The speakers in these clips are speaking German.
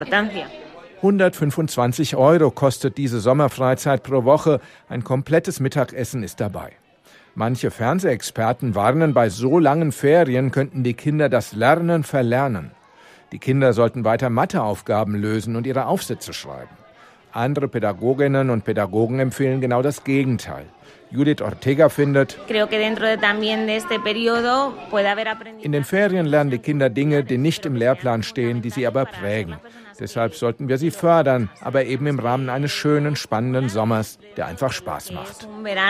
€125 kostet diese Sommerfreizeit pro Woche. Ein komplettes Mittagessen ist dabei. Manche Fernsehexperten warnen, bei so langen Ferien könnten die Kinder das Lernen verlernen. Die Kinder sollten weiter Matheaufgaben lösen und ihre Aufsätze schreiben. Andere Pädagoginnen und Pädagogen empfehlen genau das Gegenteil. Judith Ortega findet, in den Ferien lernen die Kinder Dinge, die nicht im Lehrplan stehen, die sie aber prägen. Deshalb sollten wir sie fördern, aber eben im Rahmen eines schönen, spannenden Sommers, der einfach Spaß macht.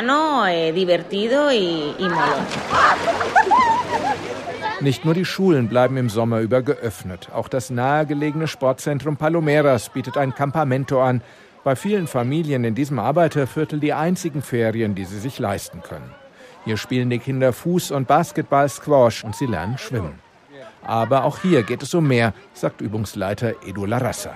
Nicht nur die Schulen bleiben im Sommer über geöffnet. Auch das nahegelegene Sportzentrum Palomeras bietet ein Campamento an. Bei vielen Familien in diesem Arbeiterviertel die einzigen Ferien, die sie sich leisten können. Hier spielen die Kinder Fuß- und Basketball, Squash und sie lernen schwimmen. Aber auch hier geht es um mehr, sagt Übungsleiter Edu Larraza.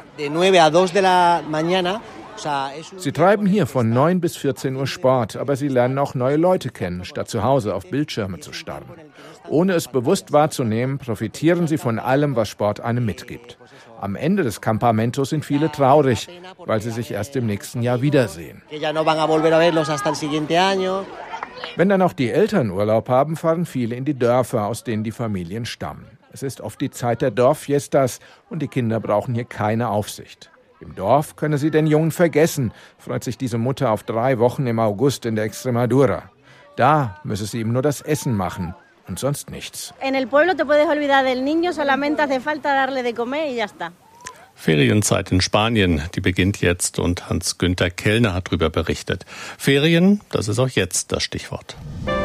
Sie treiben hier von 9 bis 14 Uhr Sport, aber sie lernen auch neue Leute kennen, statt zu Hause auf Bildschirme zu starren. Ohne es bewusst wahrzunehmen, profitieren sie von allem, was Sport einem mitgibt. Am Ende des Campamentos sind viele traurig, weil sie sich erst im nächsten Jahr wiedersehen. Wenn dann auch die Eltern Urlaub haben, fahren viele in die Dörfer, aus denen die Familien stammen. Es ist oft die Zeit der Dorffiestas und die Kinder brauchen hier keine Aufsicht. Im Dorf könne sie den Jungen vergessen, freut sich diese Mutter auf 3 Wochen im August in der Extremadura. Da müsse sie ihm nur das Essen machen und sonst nichts. Ferienzeit in Spanien, die beginnt jetzt und Hans-Günther Kellner hat darüber berichtet. Ferien, das ist auch jetzt das Stichwort.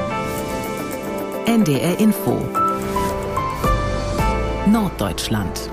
NDR Info Norddeutschland.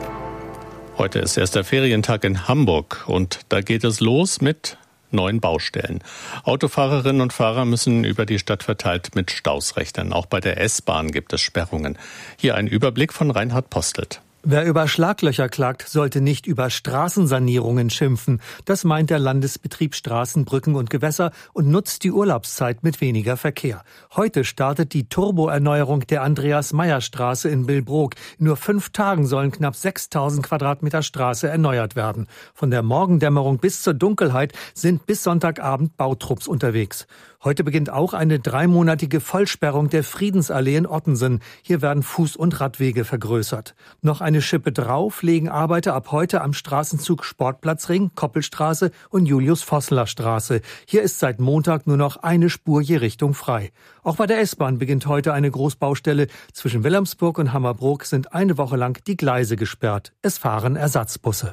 Heute ist erster Ferientag in Hamburg und da geht es los mit neuen Baustellen. Autofahrerinnen und Fahrer müssen über die Stadt verteilt mit Staus rechnen. Auch bei der S-Bahn gibt es Sperrungen. Hier ein Überblick von Reinhard Postelt. Wer über Schlaglöcher klagt, sollte nicht über Straßensanierungen schimpfen. Das meint der Landesbetrieb Straßen, Brücken und Gewässer und nutzt die Urlaubszeit mit weniger Verkehr. Heute startet die Turboerneuerung der Andreas-Meyer-Straße in Billbrook. In nur 5 Tagen sollen knapp 6.000 Quadratmeter Straße erneuert werden. Von der Morgendämmerung bis zur Dunkelheit sind bis Sonntagabend Bautrupps unterwegs. Heute beginnt auch eine 3-monatige Vollsperrung der Friedensallee in Ottensen. Hier werden Fuß- und Radwege vergrößert. Noch eine Schippe drauf legen Arbeiter ab heute am Straßenzug Sportplatzring, Koppelstraße und Julius-Vossler-Straße. Hier ist seit Montag nur noch eine Spur je Richtung frei. Auch bei der S-Bahn beginnt heute eine Großbaustelle. Zwischen Wilhelmsburg und Hammerbrook sind eine Woche lang die Gleise gesperrt. Es fahren Ersatzbusse.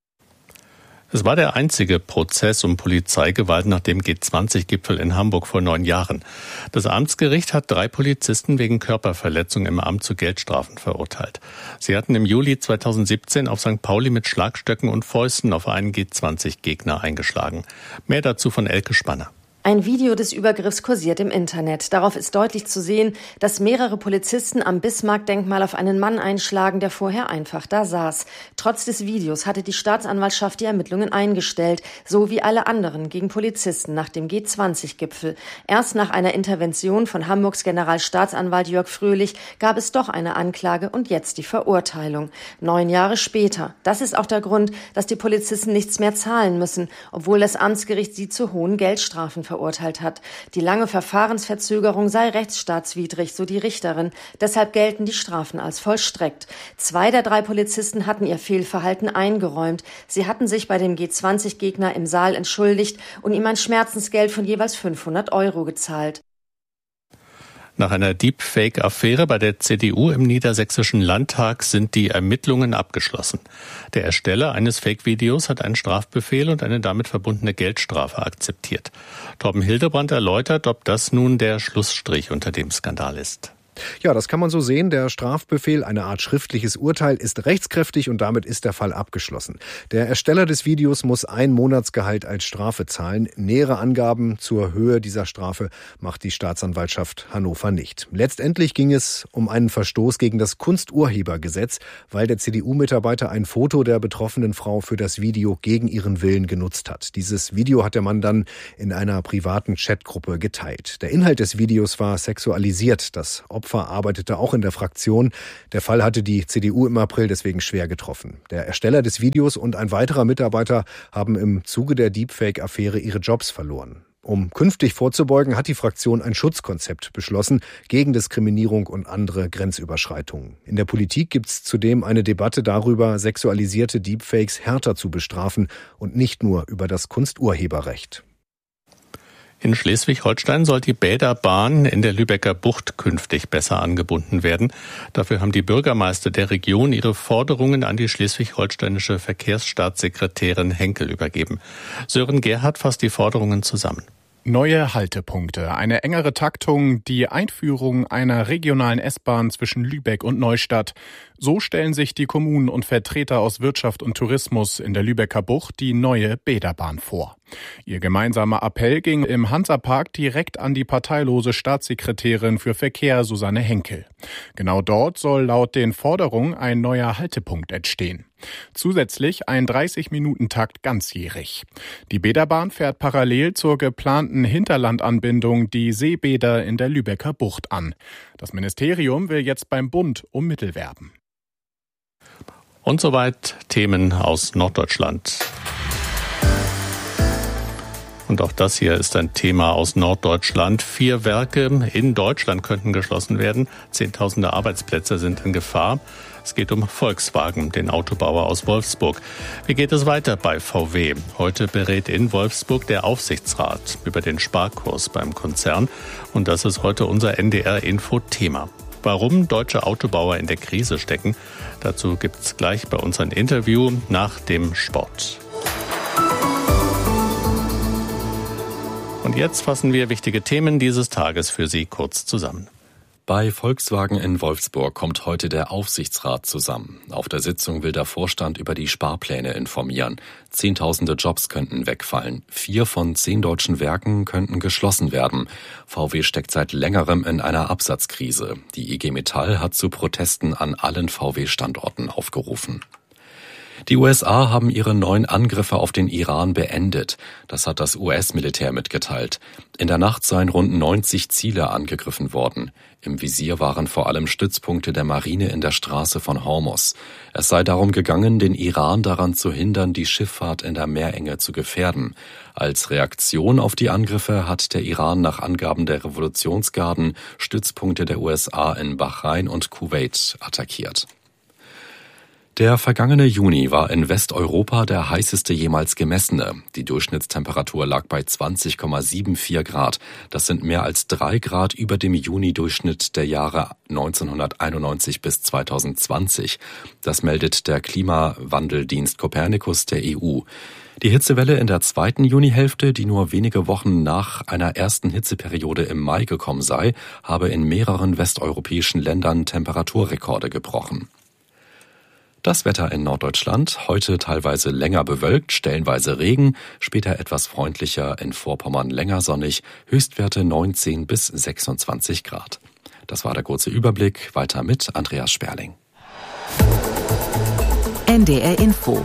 Es war der einzige Prozess um Polizeigewalt nach dem G20-Gipfel in Hamburg vor 9 Jahren. Das Amtsgericht hat 3 Polizisten wegen Körperverletzung im Amt zu Geldstrafen verurteilt. Sie hatten im Juli 2017 auf St. Pauli mit Schlagstöcken und Fäusten auf einen G20-Gegner eingeschlagen. Mehr dazu von Elke Spanner. Ein Video des Übergriffs kursiert im Internet. Darauf ist deutlich zu sehen, dass mehrere Polizisten am Bismarck-Denkmal auf einen Mann einschlagen, der vorher einfach da saß. Trotz des Videos hatte die Staatsanwaltschaft die Ermittlungen eingestellt, so wie alle anderen gegen Polizisten nach dem G20-Gipfel. Erst nach einer Intervention von Hamburgs Generalstaatsanwalt Jörg Fröhlich gab es doch eine Anklage und jetzt die Verurteilung. 9 Jahre später. Das ist auch der Grund, dass die Polizisten nichts mehr zahlen müssen, obwohl das Amtsgericht sie zu hohen Geldstrafen verurteilt hat. Die lange Verfahrensverzögerung sei rechtsstaatswidrig, so die Richterin. Deshalb gelten die Strafen als vollstreckt. 2 der 3 Polizisten hatten ihr Fehlverhalten eingeräumt. Sie hatten sich bei dem G20-Gegner im Saal entschuldigt und ihm ein Schmerzensgeld von jeweils 500 € gezahlt. Nach einer Deepfake-Affäre bei der CDU im Niedersächsischen Landtag sind die Ermittlungen abgeschlossen. Der Ersteller eines Fake-Videos hat einen Strafbefehl und eine damit verbundene Geldstrafe akzeptiert. Torben Hildebrand erläutert, ob das nun der Schlussstrich unter dem Skandal ist. Ja, das kann man so sehen. Der Strafbefehl, eine Art schriftliches Urteil, ist rechtskräftig und damit ist der Fall abgeschlossen. Der Ersteller des Videos muss 1 Monatsgehalt als Strafe zahlen. Nähere Angaben zur Höhe dieser Strafe macht die Staatsanwaltschaft Hannover nicht. Letztendlich ging es um einen Verstoß gegen das Kunsturhebergesetz, weil der CDU-Mitarbeiter ein Foto der betroffenen Frau für das Video gegen ihren Willen genutzt hat. Dieses Video hat der Mann dann in einer privaten Chatgruppe geteilt. Der Inhalt des Videos war sexualisiert. Das Opfer Opfer arbeitete auch in der Fraktion. Der Fall hatte die CDU im April deswegen schwer getroffen. Der Ersteller des Videos und ein weiterer Mitarbeiter haben im Zuge der Deepfake-Affäre ihre Jobs verloren. Um künftig vorzubeugen, hat die Fraktion ein Schutzkonzept beschlossen gegen Diskriminierung und andere Grenzüberschreitungen. In der Politik gibt es zudem eine Debatte darüber, sexualisierte Deepfakes härter zu bestrafen und nicht nur über das Kunsturheberrecht. In Schleswig-Holstein soll die Bäderbahn in der Lübecker Bucht künftig besser angebunden werden. Dafür haben die Bürgermeister der Region ihre Forderungen an die schleswig-holsteinische Verkehrsstaatssekretärin Henkel übergeben. Sören Gerhardt fasst die Forderungen zusammen. Neue Haltepunkte, eine engere Taktung, die Einführung einer regionalen S-Bahn zwischen Lübeck und Neustadt. So stellen sich die Kommunen und Vertreter aus Wirtschaft und Tourismus in der Lübecker Bucht die neue Bäderbahn vor. Ihr gemeinsamer Appell ging im Hansapark direkt an die parteilose Staatssekretärin für Verkehr Susanne Henkel. Genau dort soll laut den Forderungen ein neuer Haltepunkt entstehen. Zusätzlich ein 30-Minuten-Takt ganzjährig. Die Bäderbahn fährt parallel zur geplanten Hinterlandanbindung die Seebäder in der Lübecker Bucht an. Das Ministerium will jetzt beim Bund um Mittel werben. Und soweit Themen aus Norddeutschland. Und auch das hier ist ein Thema aus Norddeutschland. 4 Werke in Deutschland könnten geschlossen werden. Zehntausende Arbeitsplätze sind in Gefahr. Es geht um Volkswagen, den Autobauer aus Wolfsburg. Wie geht es weiter bei VW? Heute berät in Wolfsburg der Aufsichtsrat über den Sparkurs beim Konzern. Und das ist heute unser NDR-Info-Thema. Warum deutsche Autobauer in der Krise stecken, dazu gibt es gleich bei uns ein Interview nach dem Sport. Und jetzt fassen wir wichtige Themen dieses Tages für Sie kurz zusammen. Bei Volkswagen in Wolfsburg kommt heute der Aufsichtsrat zusammen. Auf der Sitzung will der Vorstand über die Sparpläne informieren. Zehntausende Jobs könnten wegfallen. 4 von 10 deutschen Werken könnten geschlossen werden. VW steckt seit längerem in einer Absatzkrise. Die IG Metall hat zu Protesten an allen VW-Standorten aufgerufen. Die USA haben ihre neuen Angriffe auf den Iran beendet. Das hat das US-Militär mitgeteilt. In der Nacht seien rund 90 Ziele angegriffen worden. Im Visier waren vor allem Stützpunkte der Marine in der Straße von Hormuz. Es sei darum gegangen, den Iran daran zu hindern, die Schifffahrt in der Meerenge zu gefährden. Als Reaktion auf die Angriffe hat der Iran nach Angaben der Revolutionsgarden Stützpunkte der USA in Bahrain und Kuwait attackiert. Der vergangene Juni war in Westeuropa der heißeste jemals gemessene. Die Durchschnittstemperatur lag bei 20,74 Grad. Das sind mehr als 3 Grad über dem Juni-Durchschnitt der Jahre 1991 bis 2020. Das meldet der Klimawandeldienst Copernicus der EU. Die Hitzewelle in der zweiten Junihälfte, die nur wenige Wochen nach einer ersten Hitzeperiode im Mai gekommen sei, habe in mehreren westeuropäischen Ländern Temperaturrekorde gebrochen. Das Wetter in Norddeutschland, heute teilweise länger bewölkt, stellenweise Regen, später etwas freundlicher, in Vorpommern länger sonnig, Höchstwerte 19 bis 26 Grad. Das war der kurze Überblick, weiter mit Andreas Sperling. NDR Info.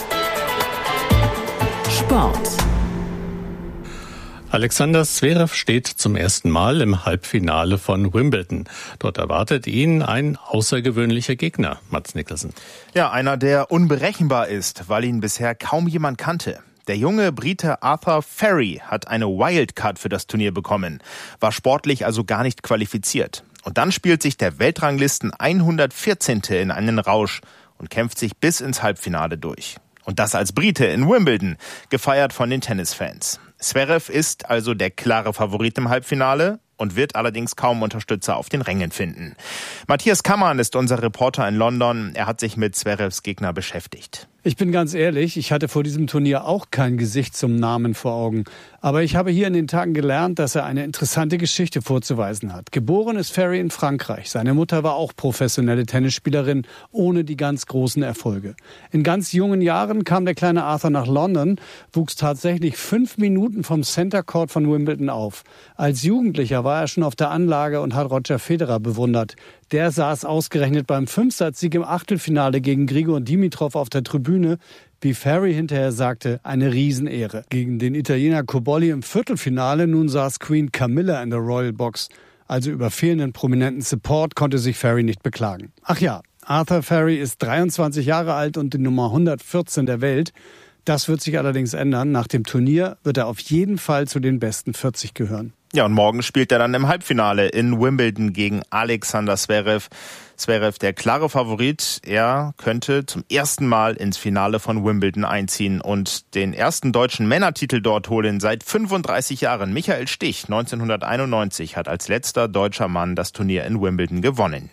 Sport. Alexander Zverev steht zum ersten Mal im Halbfinale von Wimbledon. Dort erwartet ihn ein außergewöhnlicher Gegner, Mats Nicholson. Ja, einer, der unberechenbar ist, weil ihn bisher kaum jemand kannte. Der junge Brite Arthur Ferry hat eine Wildcard für das Turnier bekommen, war sportlich also gar nicht qualifiziert. Und dann spielt sich der Weltranglisten 114. in einen Rausch und kämpft sich bis ins Halbfinale durch. Und das als Brite in Wimbledon, gefeiert von den Tennisfans. Zverev ist also der klare Favorit im Halbfinale und wird allerdings kaum Unterstützer auf den Rängen finden. Matthias Kammern ist unser Reporter in London. Er hat sich mit Zverevs Gegner beschäftigt. Ich bin ganz ehrlich, ich hatte vor diesem Turnier auch kein Gesicht zum Namen vor Augen. Aber ich habe hier in den Tagen gelernt, dass er eine interessante Geschichte vorzuweisen hat. Geboren ist Ferry in Frankreich. Seine Mutter war auch professionelle Tennisspielerin, ohne die ganz großen Erfolge. In ganz jungen Jahren kam der kleine Arthur nach London, wuchs tatsächlich 5 Minuten vom Center Court von Wimbledon auf. Als Jugendlicher war er schon auf der Anlage und hat Roger Federer bewundert. Der saß ausgerechnet beim 5-Satz-Sieg im Achtelfinale gegen Grigor Dimitrov auf der Tribüne. Wie Ferry hinterher sagte, eine Riesenehre. Gegen den Italiener Cobolli im Viertelfinale, nun saß Queen Camilla in der Royal Box. Also über fehlenden prominenten Support konnte sich Ferry nicht beklagen. Ach ja, Arthur Ferry ist 23 Jahre alt und die Nummer 114 der Welt. Das wird sich allerdings ändern. Nach dem Turnier wird er auf jeden Fall zu den besten 40 gehören. Ja, und morgen spielt er dann im Halbfinale in Wimbledon gegen Alexander Zverev. Zverev, der klare Favorit, er könnte zum ersten Mal ins Finale von Wimbledon einziehen und den ersten deutschen Männertitel dort holen seit 35 Jahren. Michael Stich, 1991, hat als letzter deutscher Mann das Turnier in Wimbledon gewonnen.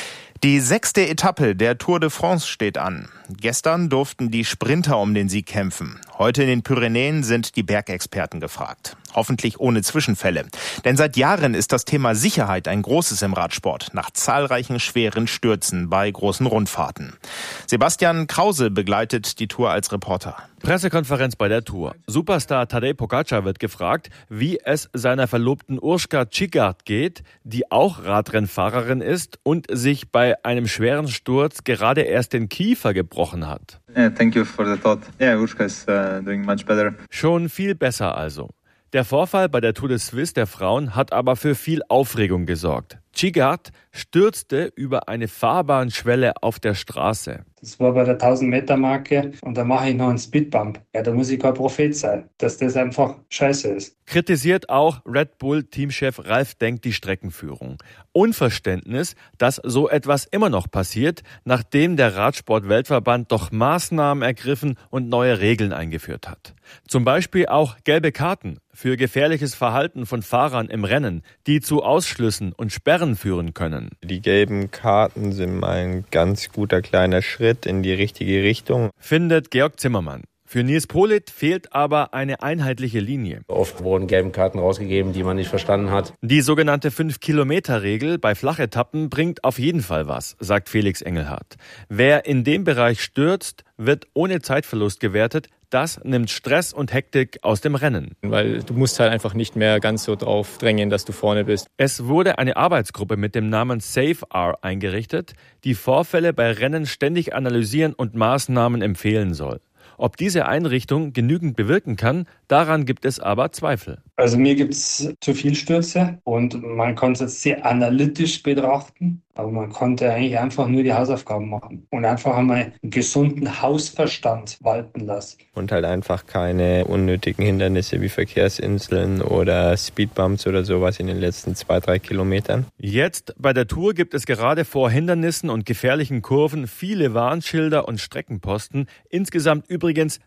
Die 6. Etappe der Tour de France steht an. Gestern durften die Sprinter um den Sieg kämpfen. Heute in den Pyrenäen sind die Bergexperten gefragt. Hoffentlich ohne Zwischenfälle. Denn seit Jahren ist das Thema Sicherheit ein großes im Radsport, nach zahlreichen schweren Stürzen bei großen Rundfahrten. Sebastian Krause begleitet die Tour als Reporter. Pressekonferenz bei der Tour. Superstar Tadej Pogačar wird gefragt, wie es seiner Verlobten Urška Čigart geht, die auch Radrennfahrerin ist und sich bei einem schweren Sturz gerade erst den Kiefer gebrochen hat. Thank you for the thought. Urška is doing much better. Schon viel besser also. Der Vorfall bei der Tour de Suisse der Frauen hat aber für viel Aufregung gesorgt. Čigart stürzte über eine Fahrbahnschwelle auf der Straße. Das war bei der 1000-Meter-Marke und da mache ich noch einen Speedbump. Ja, da muss ich kein Prophet sein, dass das einfach scheiße ist. Kritisiert auch Red Bull-Teamchef Ralf Denk die Streckenführung. Unverständnis, dass so etwas immer noch passiert, nachdem der Radsport-Weltverband doch Maßnahmen ergriffen und neue Regeln eingeführt hat. Zum Beispiel auch gelbe Karten für gefährliches Verhalten von Fahrern im Rennen, die zu Ausschlüssen und Sperren führen können. Die gelben Karten sind ein ganz guter kleiner Schritt in die richtige Richtung, findet Georg Zimmermann. Für Nils Politt fehlt aber eine einheitliche Linie. Oft wurden gelbe Karten rausgegeben, die man nicht verstanden hat. Die sogenannte 5-Kilometer-Regel bei Flachetappen bringt auf jeden Fall was, sagt Felix Engelhardt. Wer in dem Bereich stürzt, wird ohne Zeitverlust gewertet. Das nimmt Stress und Hektik aus dem Rennen. Weil du musst halt einfach nicht mehr ganz so drauf drängen, dass du vorne bist. Es wurde eine Arbeitsgruppe mit dem Namen SAFE-R eingerichtet, die Vorfälle bei Rennen ständig analysieren und Maßnahmen empfehlen soll. Ob diese Einrichtung genügend bewirken kann, daran gibt es aber Zweifel. Also mir gibt es zu viel Stürze und man konnte es sehr analytisch betrachten, aber man konnte eigentlich einfach nur die Hausaufgaben machen und einfach einmal einen gesunden Hausverstand walten lassen. Und halt einfach keine unnötigen Hindernisse wie Verkehrsinseln oder Speedbumps oder sowas in den letzten 2-3 Kilometern. Jetzt bei der Tour gibt es gerade vor Hindernissen und gefährlichen Kurven viele Warnschilder und Streckenposten. Insgesamt übrigens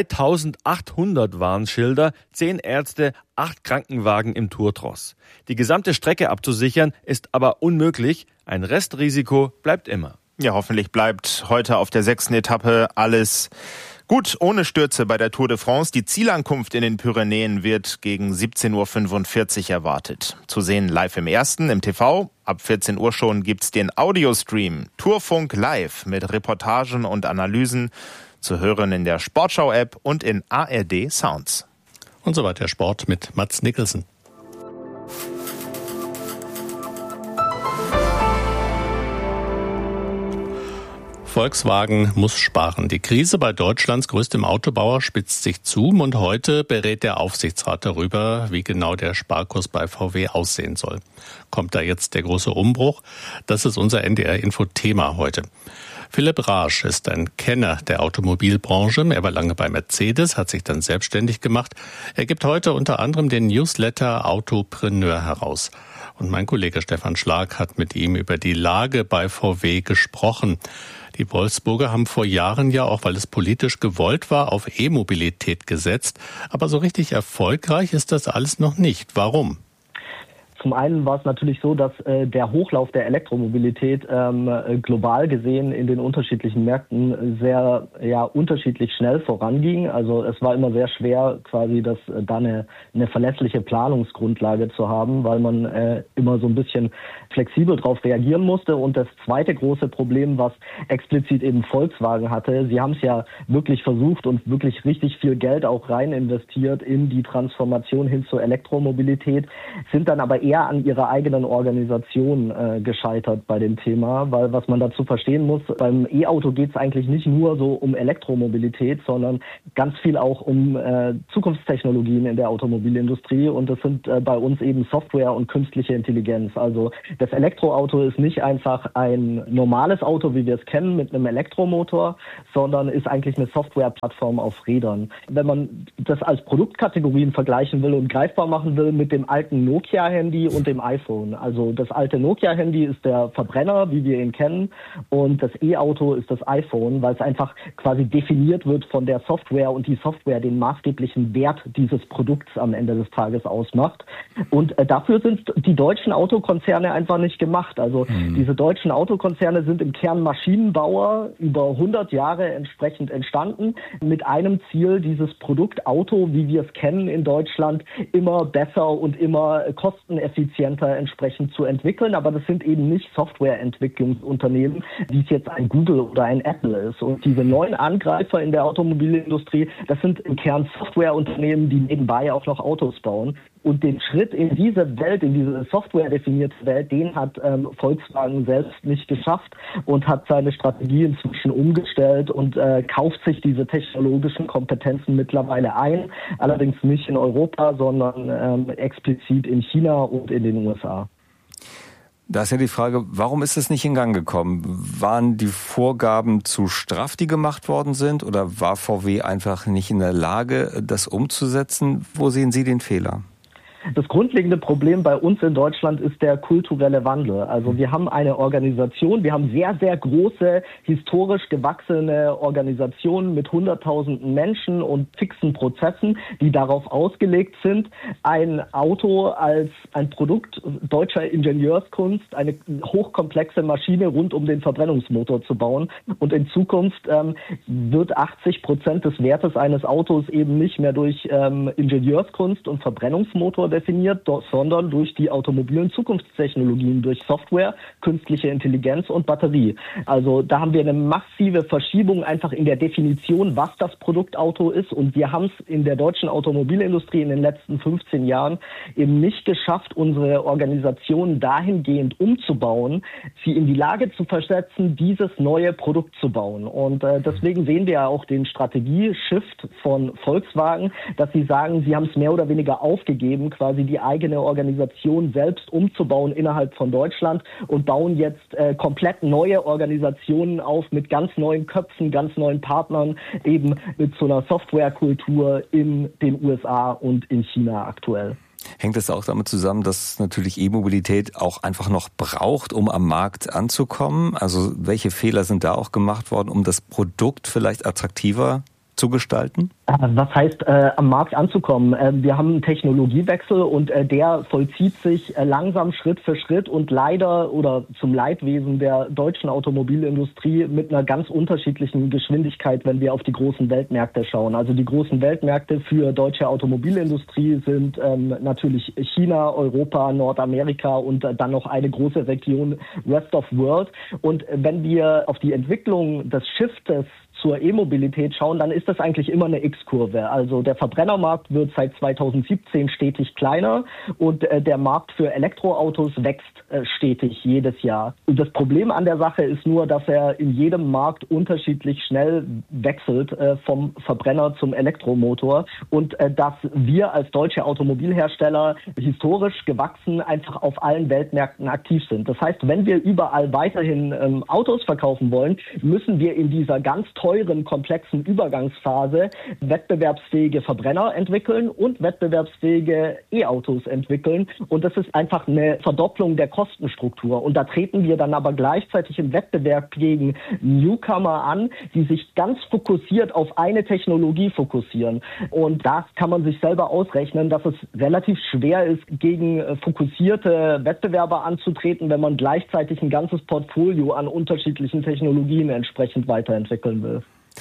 3800 Warnschilder, 10 Ärzte, 8 Krankenwagen im Tourtross. Die gesamte Strecke abzusichern ist aber unmöglich. Ein Restrisiko bleibt immer. Ja, hoffentlich bleibt heute auf der 6. Etappe alles gut ohne Stürze bei der Tour de France. Die Zielankunft in den Pyrenäen wird gegen 17.45 Uhr erwartet. Zu sehen live im Ersten, im TV. Ab 14 Uhr schon gibt's den Audiostream Tourfunk Live mit Reportagen und Analysen zu hören in der Sportschau-App und in ARD Sounds. Und soweit der Sport mit Mats Nicholson. Volkswagen muss sparen. Die Krise bei Deutschlands größtem Autobauer spitzt sich zu und heute berät der Aufsichtsrat darüber, wie genau der Sparkurs bei VW aussehen soll. Kommt da jetzt der große Umbruch? Das ist unser NDR-Info-Thema heute. Philipp Raasch ist ein Kenner der Automobilbranche. Er war lange bei Mercedes, hat sich dann selbstständig gemacht. Er gibt heute unter anderem den Newsletter Autopreneur heraus. Und mein Kollege Stefan Schlag hat mit ihm über die Lage bei VW gesprochen. Die Wolfsburger haben vor Jahren ja, auch weil es politisch gewollt war, auf E-Mobilität gesetzt. Aber so richtig erfolgreich ist das alles noch nicht. Warum? Zum einen war es natürlich so, dass der Hochlauf der Elektromobilität global gesehen in den unterschiedlichen Märkten sehr unterschiedlich schnell voranging. Also es war immer sehr schwer, quasi da eine verlässliche Planungsgrundlage zu haben, weil man immer so ein bisschen flexibel darauf reagieren musste. Und das zweite große Problem, was explizit eben Volkswagen hatte, sie haben es ja wirklich versucht und wirklich richtig viel Geld auch rein investiert in die Transformation hin zur Elektromobilität, sind dann aber eher sehr an ihrer eigenen Organisation gescheitert bei dem Thema, weil was man dazu verstehen muss, beim E-Auto geht es eigentlich nicht nur so um Elektromobilität, sondern ganz viel auch um Zukunftstechnologien in der Automobilindustrie, und das sind bei uns eben Software und künstliche Intelligenz. Also das Elektroauto ist nicht einfach ein normales Auto, wie wir es kennen, mit einem Elektromotor, sondern ist eigentlich eine Softwareplattform auf Rädern. Wenn man das als Produktkategorien vergleichen will und greifbar machen will mit dem alten Nokia-Handy und dem iPhone. Also das alte Nokia-Handy ist der Verbrenner, wie wir ihn kennen, und das E-Auto ist das iPhone, weil es einfach quasi definiert wird von der Software und die Software den maßgeblichen Wert dieses Produkts am Ende des Tages ausmacht. Und dafür sind die deutschen Autokonzerne einfach nicht gemacht. Also diese deutschen Autokonzerne sind im Kern Maschinenbauer, über 100 Jahre entsprechend entstanden, mit einem Ziel, dieses Produkt Auto, wie wir es kennen in Deutschland, immer besser und immer kosteneffizienter entsprechend zu entwickeln. Aber das sind eben nicht Softwareentwicklungsunternehmen, wie es jetzt ein Google oder ein Apple ist. Und diese neuen Angreifer in der Automobilindustrie, das sind im Kern Softwareunternehmen, die nebenbei auch noch Autos bauen. Und den Schritt in diese Welt, in diese softwaredefinierte Welt, den hat Volkswagen selbst nicht geschafft und hat seine Strategie inzwischen umgestellt und kauft sich diese technologischen Kompetenzen mittlerweile ein. Allerdings nicht in Europa, sondern explizit in China und in den USA. Da ist ja die Frage, warum ist es nicht in Gang gekommen? Waren die Vorgaben zu straff, die gemacht worden sind, oder war VW einfach nicht in der Lage, das umzusetzen? Wo sehen Sie den Fehler? Das grundlegende Problem bei uns in Deutschland ist der kulturelle Wandel. Also wir haben eine Organisation, wir haben sehr, sehr große, historisch gewachsene Organisationen mit 100.000 Menschen und fixen Prozessen, die darauf ausgelegt sind, ein Auto als ein Produkt deutscher Ingenieurskunst, eine hochkomplexe Maschine rund um den Verbrennungsmotor zu bauen. Und in Zukunft wird 80% des Wertes eines Autos eben nicht mehr durch Ingenieurskunst und Verbrennungsmotor definiert, sondern durch die automobilen Zukunftstechnologien, durch Software, künstliche Intelligenz und Batterie. Also da haben wir eine massive Verschiebung einfach in der Definition, was das Produktauto ist. Und wir haben es in der deutschen Automobilindustrie in den letzten 15 Jahren eben nicht geschafft, unsere Organisation dahingehend umzubauen, sie in die Lage zu versetzen, dieses neue Produkt zu bauen. Und deswegen sehen wir ja auch den Strategie-Shift von Volkswagen, dass sie sagen, sie haben es mehr oder weniger aufgegeben, quasi die eigene Organisation selbst umzubauen innerhalb von Deutschland und bauen jetzt komplett neue Organisationen auf mit ganz neuen Köpfen, ganz neuen Partnern, eben mit so einer Softwarekultur in den USA und in China aktuell. Hängt es auch damit zusammen, dass natürlich E-Mobilität auch einfach noch braucht, um am Markt anzukommen? Also welche Fehler sind da auch gemacht worden, um das Produkt vielleicht attraktiver zu gestalten? Was heißt, am Markt anzukommen? Wir haben einen Technologiewechsel und der vollzieht sich langsam Schritt für Schritt und leider oder zum Leidwesen der deutschen Automobilindustrie mit einer ganz unterschiedlichen Geschwindigkeit, wenn wir auf die großen Weltmärkte schauen. Also die großen Weltmärkte für deutsche Automobilindustrie sind natürlich China, Europa, Nordamerika und dann noch eine große Region Rest of World. Und wenn wir auf die Entwicklung des Shiftes zur E-Mobilität schauen, dann ist das eigentlich immer eine X-Kurve. Also der Verbrennermarkt wird seit 2017 stetig kleiner und der Markt für Elektroautos wächst stetig jedes Jahr. Und das Problem an der Sache ist nur, dass er in jedem Markt unterschiedlich schnell wechselt vom Verbrenner zum Elektromotor und dass wir als deutsche Automobilhersteller historisch gewachsen einfach auf allen Weltmärkten aktiv sind. Das heißt, wenn wir überall weiterhin Autos verkaufen wollen, müssen wir in dieser ganz teuren, komplexen Übergangsphase wettbewerbsfähige Verbrenner entwickeln und wettbewerbsfähige E-Autos entwickeln. Und das ist einfach eine Verdopplung der Kostenstruktur. Und da treten wir dann aber gleichzeitig im Wettbewerb gegen Newcomer an, die sich ganz fokussiert auf eine Technologie fokussieren. Und das kann man sich selber ausrechnen, dass es relativ schwer ist, gegen fokussierte Wettbewerber anzutreten, wenn man gleichzeitig ein ganzes Portfolio an unterschiedlichen Technologien entsprechend weiterentwickeln will.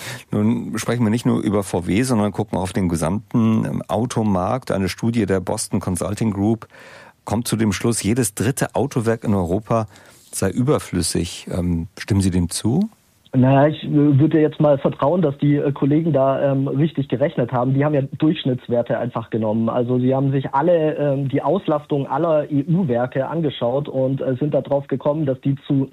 Nun sprechen wir nicht nur über VW, sondern gucken auf den gesamten Automarkt. Eine Studie der Boston Consulting Group kommt zu dem Schluss, jedes dritte Autowerk in Europa sei überflüssig. Stimmen Sie dem zu? Naja, ich würde jetzt mal vertrauen, dass die Kollegen da richtig gerechnet haben. Die haben ja Durchschnittswerte einfach genommen. Also sie haben sich alle die Auslastung aller EU-Werke angeschaut und sind darauf gekommen, dass die zu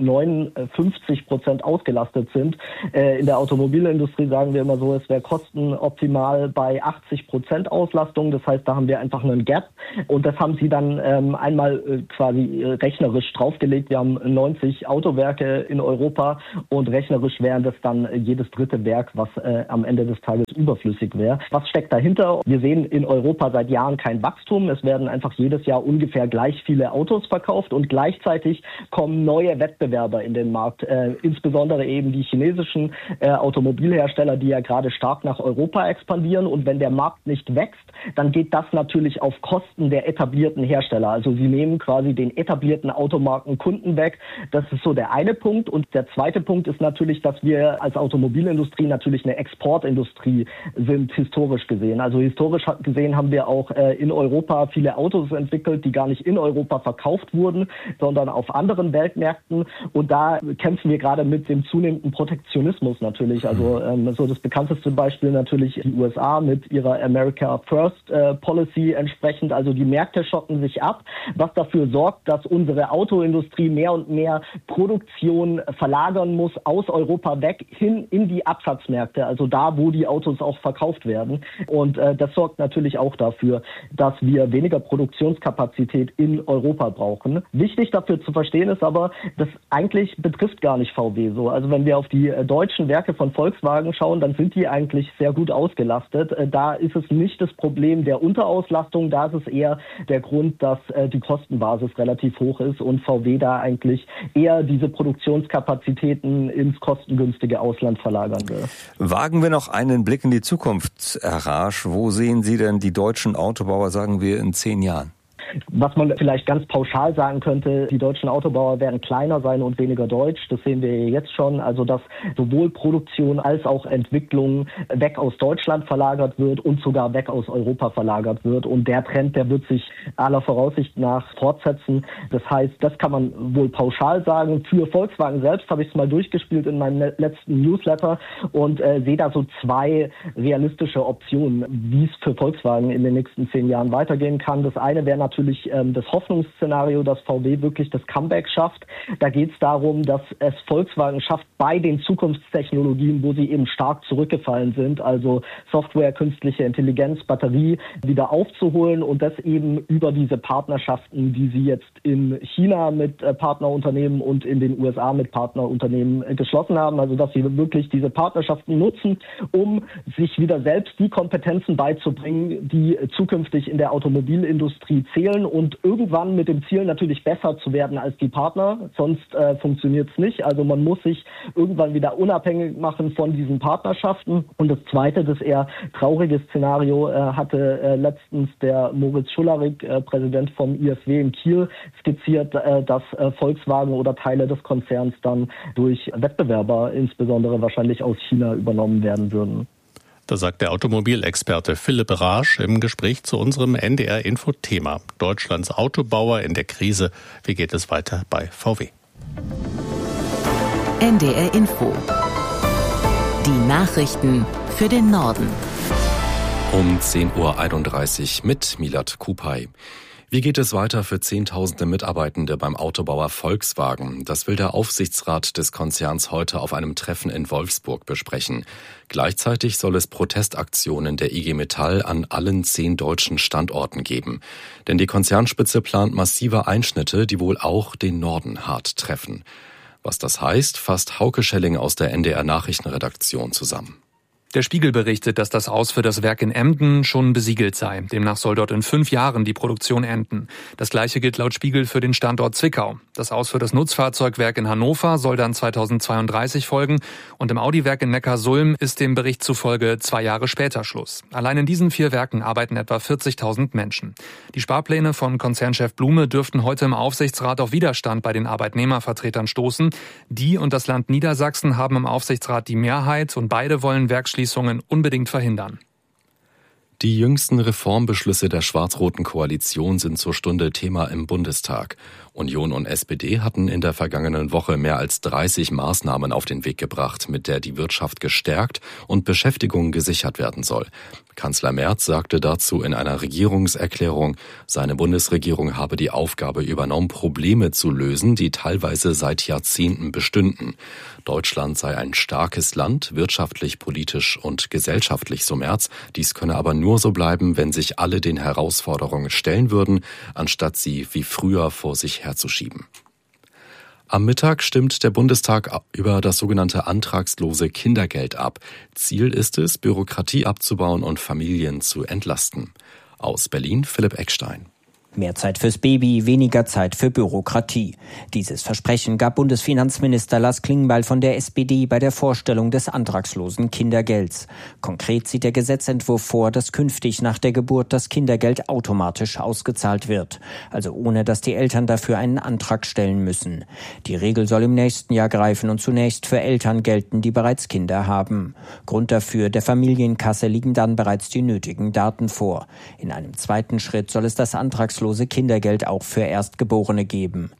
59% ausgelastet sind. In der Automobilindustrie sagen wir immer so, es wäre kostenoptimal bei 80% Auslastung. Das heißt, da haben wir einfach einen Gap. Und das haben sie dann einmal quasi rechnerisch draufgelegt. Wir haben 90 Autowerke in Europa und rechnerisch wären das dann jedes dritte Werk, was am Ende des Tages überflüssig wäre. Was steckt dahinter? Wir sehen in Europa seit Jahren kein Wachstum. Es werden einfach jedes Jahr ungefähr gleich viele Autos verkauft und gleichzeitig kommen neue Wettbewerber in den Markt. Insbesondere eben die chinesischen Automobilhersteller, die ja gerade stark nach Europa expandieren. Und wenn der Markt nicht wächst, dann geht das natürlich auf Kosten der etablierten Hersteller. Also sie nehmen quasi den etablierten Automarken Kunden weg. Das ist so der eine Punkt. Und der zweite Punkt ist natürlich, dass wir als Automobilindustrie natürlich eine Exportindustrie sind, historisch gesehen. Also historisch gesehen haben wir auch in Europa viele Autos entwickelt, die gar nicht in Europa verkauft wurden, sondern auf anderen Weltmärkten. Und da kämpfen wir gerade mit dem zunehmenden Protektionismus natürlich. Also so das bekannteste Beispiel natürlich die USA mit ihrer America First Policy entsprechend. Also die Märkte schotten sich ab, was dafür sorgt, dass unsere Autoindustrie mehr und mehr Produktion verlagern muss aus Europa weg hin in die Absatzmärkte, also da, wo die Autos auch verkauft werden. Und das sorgt natürlich auch dafür, dass wir weniger Produktionskapazität in Europa brauchen. Wichtig dafür zu verstehen ist aber, das eigentlich betrifft gar nicht VW so. Also wenn wir auf die deutschen Werke von Volkswagen schauen, dann sind die eigentlich sehr gut ausgelastet. Da ist es nicht das Problem der Unterauslastung, da ist es eher der Grund, dass die Kostenbasis relativ hoch ist und VW da eigentlich eher diese Produktionskapazitäten ins kostengünstige Ausland verlagern will. Wagen wir noch einen Blick in die Zukunft, Herr Raasch. Wo sehen Sie denn die deutschen Autobauer, sagen wir, in 10 Jahren? Was man vielleicht ganz pauschal sagen könnte, die deutschen Autobauer werden kleiner sein und weniger deutsch. Das sehen wir jetzt schon. Also dass sowohl Produktion als auch Entwicklung weg aus Deutschland verlagert wird und sogar weg aus Europa verlagert wird. Und der Trend, der wird sich aller Voraussicht nach fortsetzen. Das heißt, das kann man wohl pauschal sagen. Für Volkswagen selbst habe ich es mal durchgespielt in meinem letzten Newsletter und sehe da so 2 realistische Optionen, wie es für Volkswagen in den nächsten 10 Jahren weitergehen kann. Das eine wäre natürlich das Hoffnungsszenario, dass VW wirklich das Comeback schafft. Da geht es darum, dass es Volkswagen schafft, bei den Zukunftstechnologien, wo sie eben stark zurückgefallen sind, also Software, künstliche Intelligenz, Batterie, wieder aufzuholen und das eben über diese Partnerschaften, die sie jetzt in China mit Partnerunternehmen und in den USA mit Partnerunternehmen geschlossen haben. Also dass sie wirklich diese Partnerschaften nutzen, um sich wieder selbst die Kompetenzen beizubringen, die zukünftig in der Automobilindustrie zählen und irgendwann mit dem Ziel natürlich besser zu werden als die Partner, sonst funktioniert es nicht. Also man muss sich irgendwann wieder unabhängig machen von diesen Partnerschaften. Und das zweite, das eher traurige Szenario, hatte letztens der Moritz Schularik, Präsident vom ISW in Kiel, skizziert, dass Volkswagen oder Teile des Konzerns dann durch Wettbewerber, insbesondere wahrscheinlich aus China, übernommen werden würden. Das sagt der Automobilexperte Philipp Raasch im Gespräch zu unserem NDR-Info-Thema. Deutschlands Autobauer in der Krise. Wie geht es weiter bei VW? NDR-Info. Die Nachrichten für den Norden. Um 10.31 Uhr mit Milad Kupay. Wie geht es weiter für Zehntausende Mitarbeitende beim Autobauer Volkswagen? Das will der Aufsichtsrat des Konzerns heute auf einem Treffen in Wolfsburg besprechen. Gleichzeitig soll es Protestaktionen der IG Metall an allen 10 deutschen Standorten geben. Denn die Konzernspitze plant massive Einschnitte, die wohl auch den Norden hart treffen. Was das heißt, fasst Hauke Schelling aus der NDR Nachrichtenredaktion zusammen. Der Spiegel berichtet, dass das Aus für das Werk in Emden schon besiegelt sei. Demnach soll dort in 5 Jahren die Produktion enden. Das Gleiche gilt laut Spiegel für den Standort Zwickau. Das Aus für das Nutzfahrzeugwerk in Hannover soll dann 2032 folgen. Und im Audi-Werk in Neckarsulm ist dem Bericht zufolge 2 Jahre später Schluss. Allein in diesen 4 Werken arbeiten etwa 40.000 Menschen. Die Sparpläne von Konzernchef Blume dürften heute im Aufsichtsrat auf Widerstand bei den Arbeitnehmervertretern stoßen. Die und das Land Niedersachsen haben im Aufsichtsrat die Mehrheit und beide wollen Werksschließungen unbedingt verhindern. Die jüngsten Reformbeschlüsse der schwarz-roten Koalition sind zur Stunde Thema im Bundestag. Union und SPD hatten in der vergangenen Woche mehr als 30 Maßnahmen auf den Weg gebracht, mit der die Wirtschaft gestärkt und Beschäftigung gesichert werden soll. Kanzler Merz sagte dazu in einer Regierungserklärung, seine Bundesregierung habe die Aufgabe übernommen, Probleme zu lösen, die teilweise seit Jahrzehnten bestünden. Deutschland sei ein starkes Land, wirtschaftlich, politisch und gesellschaftlich, so Merz. Dies könne aber nur so bleiben, wenn sich alle den Herausforderungen stellen würden, anstatt sie wie früher vor sich herzuschieben. Am Mittag stimmt der Bundestag über das sogenannte antragslose Kindergeld ab. Ziel ist es, Bürokratie abzubauen und Familien zu entlasten. Aus Berlin Philipp Eckstein. Mehr Zeit fürs Baby, weniger Zeit für Bürokratie. Dieses Versprechen gab Bundesfinanzminister Lars Klingbeil von der SPD bei der Vorstellung des antragslosen Kindergelds. Konkret sieht der Gesetzentwurf vor, dass künftig nach der Geburt das Kindergeld automatisch ausgezahlt wird. Also ohne, dass die Eltern dafür einen Antrag stellen müssen. Die Regel soll im nächsten Jahr greifen und zunächst für Eltern gelten, die bereits Kinder haben. Grund dafür, der Familienkasse liegen dann bereits die nötigen Daten vor. In einem zweiten Schritt soll es das antragslose Kindergeld auch für Erstgeborene geben.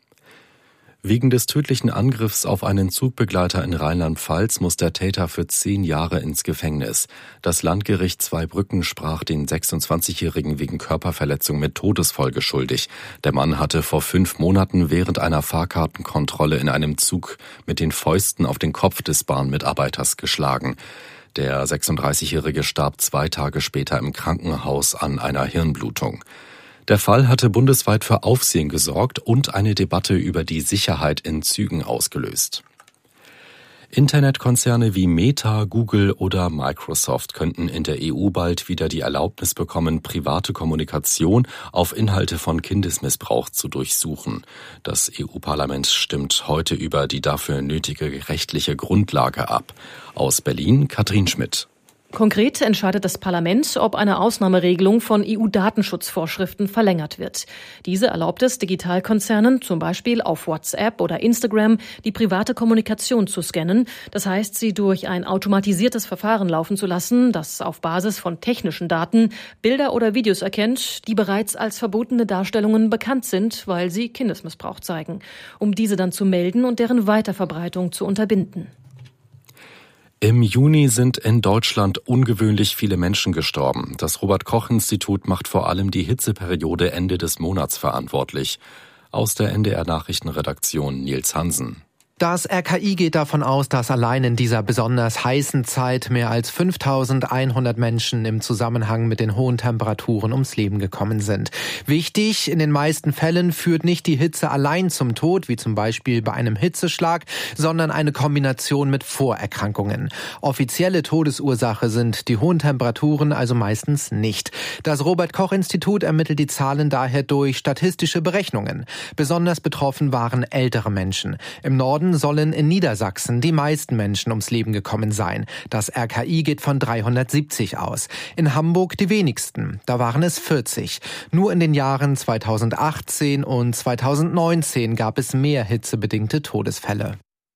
Wegen des tödlichen Angriffs auf einen Zugbegleiter in Rheinland-Pfalz muss der Täter für 10 Jahre ins Gefängnis. Das Landgericht Zweibrücken sprach den 26-Jährigen wegen Körperverletzung mit Todesfolge schuldig. Der Mann hatte vor 5 Monaten während einer Fahrkartenkontrolle in einem Zug mit den Fäusten auf den Kopf des Bahnmitarbeiters geschlagen. Der 36-Jährige starb 2 Tage später im Krankenhaus an einer Hirnblutung. Der Fall hatte bundesweit für Aufsehen gesorgt und eine Debatte über die Sicherheit in Zügen ausgelöst. Internetkonzerne wie Meta, Google oder Microsoft könnten in der EU bald wieder die Erlaubnis bekommen, private Kommunikation auf Inhalte von Kindesmissbrauch zu durchsuchen. Das EU-Parlament stimmt heute über die dafür nötige rechtliche Grundlage ab. Aus Berlin Katrin Schmidt. Konkret entscheidet das Parlament, ob eine Ausnahmeregelung von EU-Datenschutzvorschriften verlängert wird. Diese erlaubt es Digitalkonzernen, zum Beispiel auf WhatsApp oder Instagram, die private Kommunikation zu scannen. Das heißt, sie durch ein automatisiertes Verfahren laufen zu lassen, das auf Basis von technischen Daten Bilder oder Videos erkennt, die bereits als verbotene Darstellungen bekannt sind, weil sie Kindesmissbrauch zeigen, um diese dann zu melden und deren Weiterverbreitung zu unterbinden. Im Juni sind in Deutschland ungewöhnlich viele Menschen gestorben. Das Robert-Koch-Institut macht vor allem die Hitzeperiode Ende des Monats verantwortlich. Aus der NDR-Nachrichtenredaktion Nils Hansen. Das RKI geht davon aus, dass allein in dieser besonders heißen Zeit mehr als 5.100 Menschen im Zusammenhang mit den hohen Temperaturen ums Leben gekommen sind. Wichtig, in den meisten Fällen führt nicht die Hitze allein zum Tod, wie zum Beispiel bei einem Hitzeschlag, sondern eine Kombination mit Vorerkrankungen. Offizielle Todesursache sind die hohen Temperaturen also meistens nicht. Das Robert-Koch-Institut ermittelt die Zahlen daher durch statistische Berechnungen. Besonders betroffen waren ältere Menschen. Im Norden sollen in Niedersachsen die meisten Menschen ums Leben gekommen sein. Das RKI geht von 370 aus. In Hamburg die wenigsten, da waren es 40. Nur in den Jahren 2018 und 2019 gab es mehr hitzebedingte Todesfälle.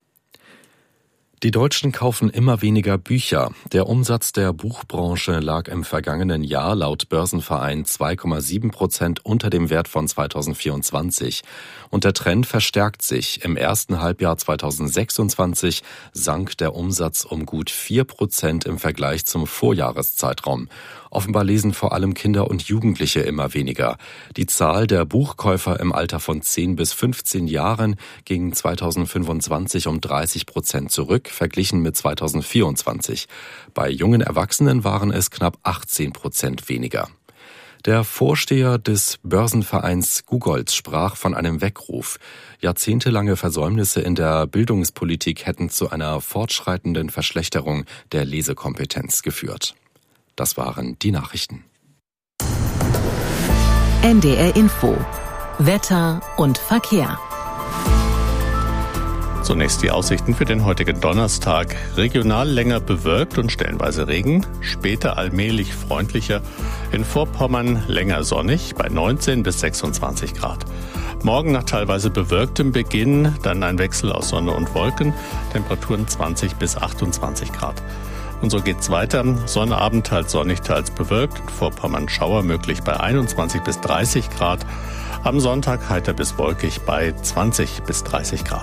Die Deutschen kaufen immer weniger Bücher. Der Umsatz der Buchbranche lag im vergangenen Jahr laut Börsenverein 2,7% unter dem Wert von 2024. Und der Trend verstärkt sich. Im ersten Halbjahr 2026 sank der Umsatz um gut 4% im Vergleich zum Vorjahreszeitraum. Offenbar lesen vor allem Kinder und Jugendliche immer weniger. Die Zahl der Buchkäufer im Alter von 10 bis 15 Jahren ging 2025 um 30% zurück, verglichen mit 2024. Bei jungen Erwachsenen waren es knapp 18% weniger. Der Vorsteher des Börsenvereins Gugolz sprach von einem Weckruf. Jahrzehntelange Versäumnisse in der Bildungspolitik hätten zu einer fortschreitenden Verschlechterung der Lesekompetenz geführt. Das waren die Nachrichten. NDR Info. Wetter und Verkehr. Zunächst die Aussichten für den heutigen Donnerstag. Regional länger bewölkt und stellenweise Regen, später allmählich freundlicher. In Vorpommern länger sonnig bei 19 bis 26 Grad. Morgen nach teilweise bewölktem Beginn, dann ein Wechsel aus Sonne und Wolken, Temperaturen 20 bis 28 Grad. Und so geht's weiter. Sonnabend teils sonnig, teils bewölkt. In Vorpommern Schauer möglich bei 21 bis 30 Grad. Am Sonntag heiter bis wolkig bei 20 bis 30 Grad.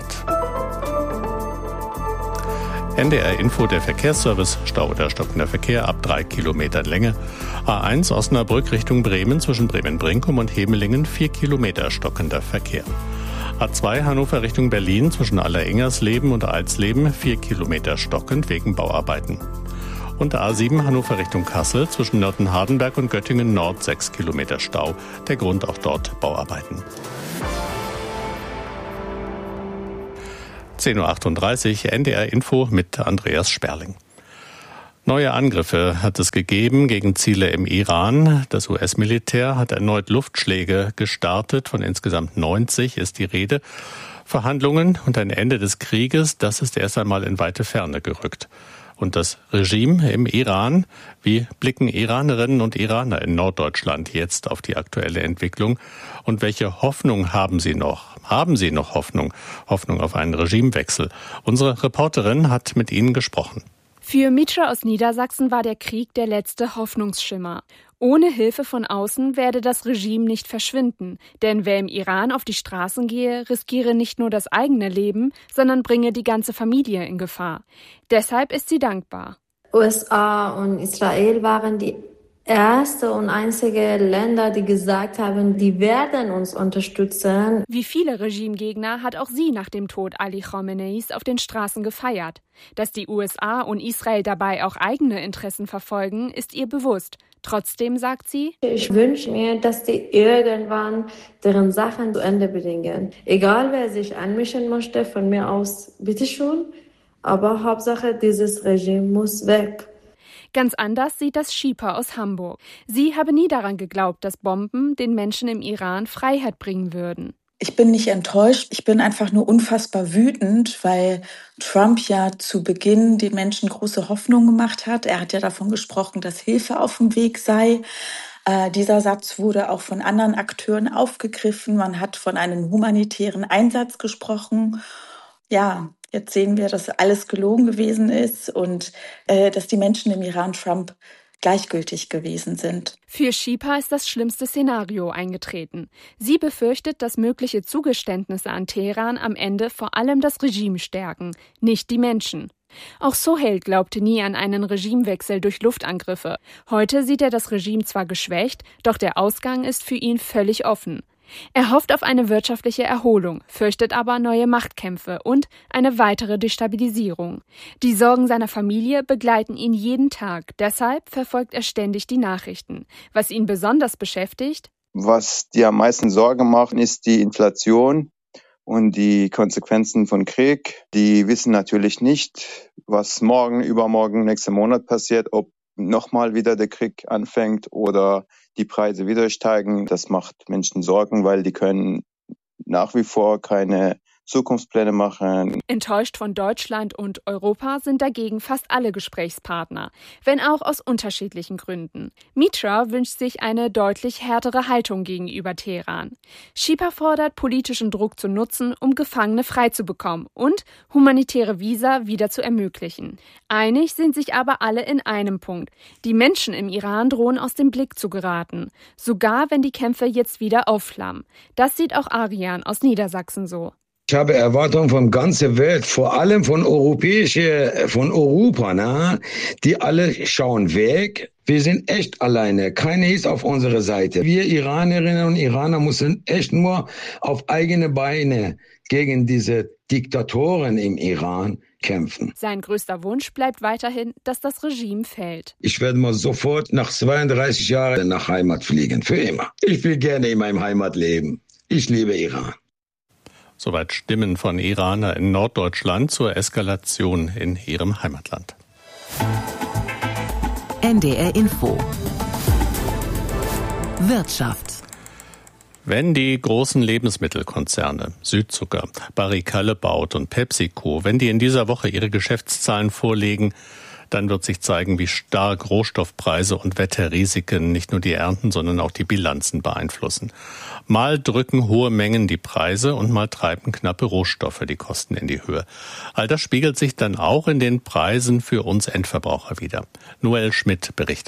NDR Info, der Verkehrsservice, Stau oder stockender Verkehr ab 3 Kilometern Länge. A1 Osnabrück Richtung Bremen zwischen Bremen-Brinkum und Hemelingen 4 Kilometer stockender Verkehr. A2 Hannover Richtung Berlin zwischen Allerengersleben und Alsleben 4 Kilometer stockend wegen Bauarbeiten. Und A7 Hannover Richtung Kassel zwischen Nörten-Hardenberg und Göttingen Nord 6 Kilometer Stau. Der Grund auch dort Bauarbeiten. 10.38 Uhr, NDR Info mit Andreas Sperling. Neue Angriffe hat es gegeben gegen Ziele im Iran. Das US-Militär hat erneut Luftschläge gestartet. Von insgesamt 90 ist die Rede. Verhandlungen und ein Ende des Krieges, das ist erst einmal in weite Ferne gerückt. Und das Regime im Iran, wie blicken Iranerinnen und Iraner in Norddeutschland jetzt auf die aktuelle Entwicklung? Und welche Hoffnung haben sie noch? Haben sie noch Hoffnung? Hoffnung auf einen Regimewechsel? Unsere Reporterin hat mit ihnen gesprochen. Für Mitra aus Niedersachsen war der Krieg der letzte Hoffnungsschimmer. Ohne Hilfe von außen werde das Regime nicht verschwinden, denn wer im Iran auf die Straßen gehe, riskiere nicht nur das eigene Leben, sondern bringe die ganze Familie in Gefahr. Deshalb ist sie dankbar. USA und Israel waren die erste und einzige Länder, die gesagt haben, die werden uns unterstützen. Wie viele Regimegegner hat auch sie nach dem Tod Ali Khameneis auf den Straßen gefeiert. Dass die USA und Israel dabei auch eigene Interessen verfolgen, ist ihr bewusst. Trotzdem sagt sie, ich wünsche mir, dass die irgendwann deren Sachen zu Ende bringen. Egal, wer sich einmischen möchte, von mir aus, bitteschön. Aber Hauptsache, dieses Regime muss weg. Ganz anders sieht das Shipa aus Hamburg. Sie habe nie daran geglaubt, dass Bomben den Menschen im Iran Freiheit bringen würden. Ich bin nicht enttäuscht, ich bin einfach nur unfassbar wütend, weil Trump ja zu Beginn den Menschen große Hoffnung gemacht hat. Er hat ja davon gesprochen, dass Hilfe auf dem Weg sei. Dieser Satz wurde auch von anderen Akteuren aufgegriffen. Man hat von einem humanitären Einsatz gesprochen. Ja, jetzt sehen wir, dass alles gelogen gewesen ist und dass die Menschen im Iran Trump gleichgültig gewesen sind. Für Shipa ist das schlimmste Szenario eingetreten. Sie befürchtet, dass mögliche Zugeständnisse an Teheran am Ende vor allem das Regime stärken, nicht die Menschen. Auch Sohail glaubte nie an einen Regimewechsel durch Luftangriffe. Heute sieht er das Regime zwar geschwächt, doch der Ausgang ist für ihn völlig offen. Er hofft auf eine wirtschaftliche Erholung, fürchtet aber neue Machtkämpfe und eine weitere Destabilisierung. Die Sorgen seiner Familie begleiten ihn jeden Tag, deshalb verfolgt er ständig die Nachrichten. Was ihn besonders beschäftigt? Was die am meisten Sorge machen, ist die Inflation und die Konsequenzen von Krieg. Die wissen natürlich nicht, was morgen, übermorgen, nächsten Monat passiert, ob nochmal wieder der Krieg anfängt oder die Preise wieder steigen. Das macht Menschen Sorgen, weil die können nach wie vor keine Zukunftspläne machen. Enttäuscht von Deutschland und Europa sind dagegen fast alle Gesprächspartner, wenn auch aus unterschiedlichen Gründen. Mitra wünscht sich eine deutlich härtere Haltung gegenüber Teheran. Shipa fordert, politischen Druck zu nutzen, um Gefangene freizubekommen und humanitäre Visa wieder zu ermöglichen. Einig sind sich aber alle in einem Punkt. Die Menschen im Iran drohen aus dem Blick zu geraten, sogar wenn die Kämpfe jetzt wieder aufflammen. Das sieht auch Arian aus Niedersachsen so. Ich habe Erwartungen von ganzer Welt, vor allem von Europa, ne? Die alle schauen weg. Wir sind echt alleine. Keiner ist auf unserer Seite. Wir Iranerinnen und Iraner müssen echt nur auf eigene Beine gegen diese Diktatoren im Iran kämpfen. Sein größter Wunsch bleibt weiterhin, dass das Regime fällt. Ich werde mal sofort nach 32 Jahren nach Heimat fliegen, für immer. Ich will gerne in meinem Heimat leben. Ich liebe Iran. Soweit Stimmen von Iraner in Norddeutschland zur Eskalation in ihrem Heimatland. NDR Info. Wirtschaft. Wenn die großen Lebensmittelkonzerne Südzucker, Barry Callebaut und PepsiCo, wenn die in dieser Woche ihre Geschäftszahlen vorlegen, dann wird sich zeigen, wie stark Rohstoffpreise und Wetterrisiken nicht nur die Ernten, sondern auch die Bilanzen beeinflussen. Mal drücken hohe Mengen die Preise und mal treiben knappe Rohstoffe die Kosten in die Höhe. All das spiegelt sich dann auch in den Preisen für uns Endverbraucher wider. Noel Schmidt berichtet.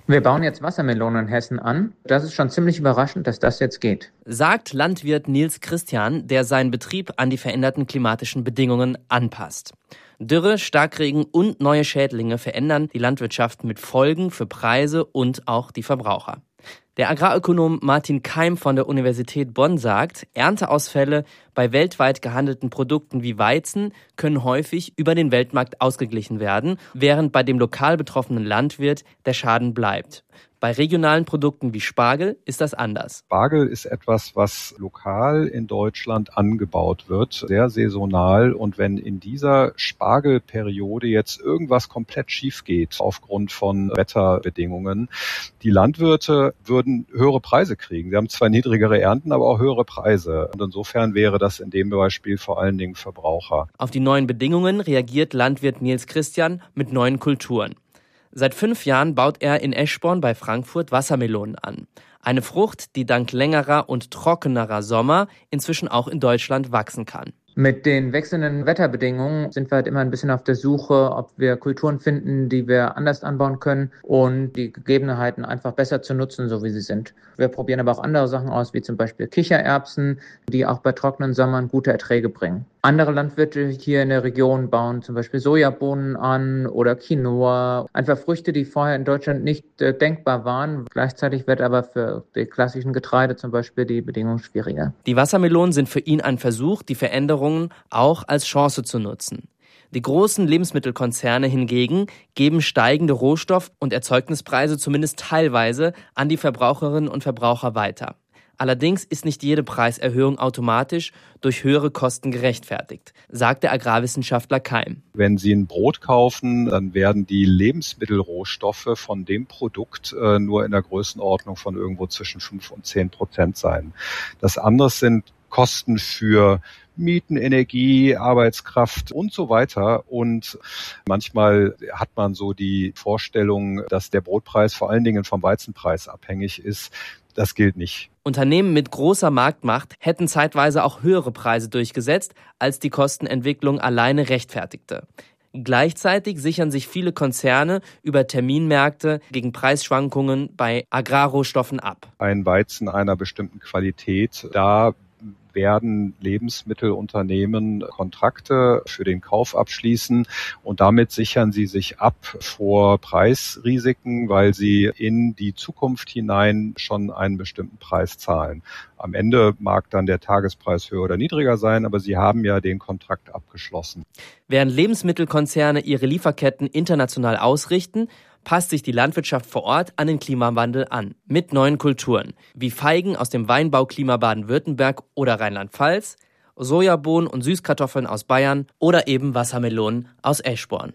Wir bauen jetzt Wassermelonen in Hessen an. Das ist schon ziemlich überraschend, dass das jetzt geht. Sagt Landwirt Nils Christian, der seinen Betrieb an die veränderten klimatischen Bedingungen anpasst. Dürre, Starkregen und neue Schädlinge verändern die Landwirtschaft mit Folgen für Preise und auch die Verbraucher. Der Agrarökonom Martin Keim von der Universität Bonn sagt, Ernteausfälle bei weltweit gehandelten Produkten wie Weizen können häufig über den Weltmarkt ausgeglichen werden, während bei dem lokal betroffenen Landwirt der Schaden bleibt. Bei regionalen Produkten wie Spargel ist das anders. Spargel ist etwas, was lokal in Deutschland angebaut wird, sehr saisonal. Und wenn in dieser Spargelperiode jetzt irgendwas komplett schief geht aufgrund von Wetterbedingungen, die Landwirte würden höhere Preise kriegen. Sie haben zwar niedrigere Ernten, aber auch höhere Preise. Und insofern wäre das in dem Beispiel vor allen Dingen Verbraucher. Auf die neuen Bedingungen reagiert Landwirt Nils Christian mit neuen Kulturen. Seit 5 Jahren baut er in Eschborn bei Frankfurt Wassermelonen an. Eine Frucht, die dank längerer und trockenerer Sommer inzwischen auch in Deutschland wachsen kann. Mit den wechselnden Wetterbedingungen sind wir halt immer ein bisschen auf der Suche, ob wir Kulturen finden, die wir anders anbauen können und die Gegebenheiten einfach besser zu nutzen, so wie sie sind. Wir probieren aber auch andere Sachen aus, wie zum Beispiel Kichererbsen, die auch bei trockenen Sommern gute Erträge bringen. Andere Landwirte hier in der Region bauen zum Beispiel Sojabohnen an oder Quinoa. Einfach Früchte, die vorher in Deutschland nicht denkbar waren. Gleichzeitig wird aber für die klassischen Getreide zum Beispiel die Bedingungen schwieriger. Die Wassermelonen sind für ihn ein Versuch, die Veränderungen auch als Chance zu nutzen. Die großen Lebensmittelkonzerne hingegen geben steigende Rohstoff- und Erzeugnispreise zumindest teilweise an die Verbraucherinnen und Verbraucher weiter. Allerdings ist nicht jede Preiserhöhung automatisch durch höhere Kosten gerechtfertigt, sagt der Agrarwissenschaftler Keim. Wenn Sie ein Brot kaufen, dann werden die Lebensmittelrohstoffe von dem Produkt nur in der Größenordnung von irgendwo zwischen 5 und 10% sein. Das andere sind Kosten für Mieten, Energie, Arbeitskraft und so weiter. Und manchmal hat man so die Vorstellung, dass der Brotpreis vor allen Dingen vom Weizenpreis abhängig ist. Das gilt nicht. Unternehmen mit großer Marktmacht hätten zeitweise auch höhere Preise durchgesetzt, als die Kostenentwicklung alleine rechtfertigte. Gleichzeitig sichern sich viele Konzerne über Terminmärkte gegen Preisschwankungen bei Agrarrohstoffen ab. Ein Weizen einer bestimmten Qualität, da werden Lebensmittelunternehmen Kontrakte für den Kauf abschließen und damit sichern sie sich ab vor Preisrisiken, weil sie in die Zukunft hinein schon einen bestimmten Preis zahlen. Am Ende mag dann der Tagespreis höher oder niedriger sein, aber sie haben ja den Kontrakt abgeschlossen. Während Lebensmittelkonzerne ihre Lieferketten international ausrichten, passt sich die Landwirtschaft vor Ort an den Klimawandel an, mit neuen Kulturen, wie Feigen aus dem Weinbauklima Baden-Württemberg oder Rheinland-Pfalz, Sojabohnen und Süßkartoffeln aus Bayern oder eben Wassermelonen aus Eschborn.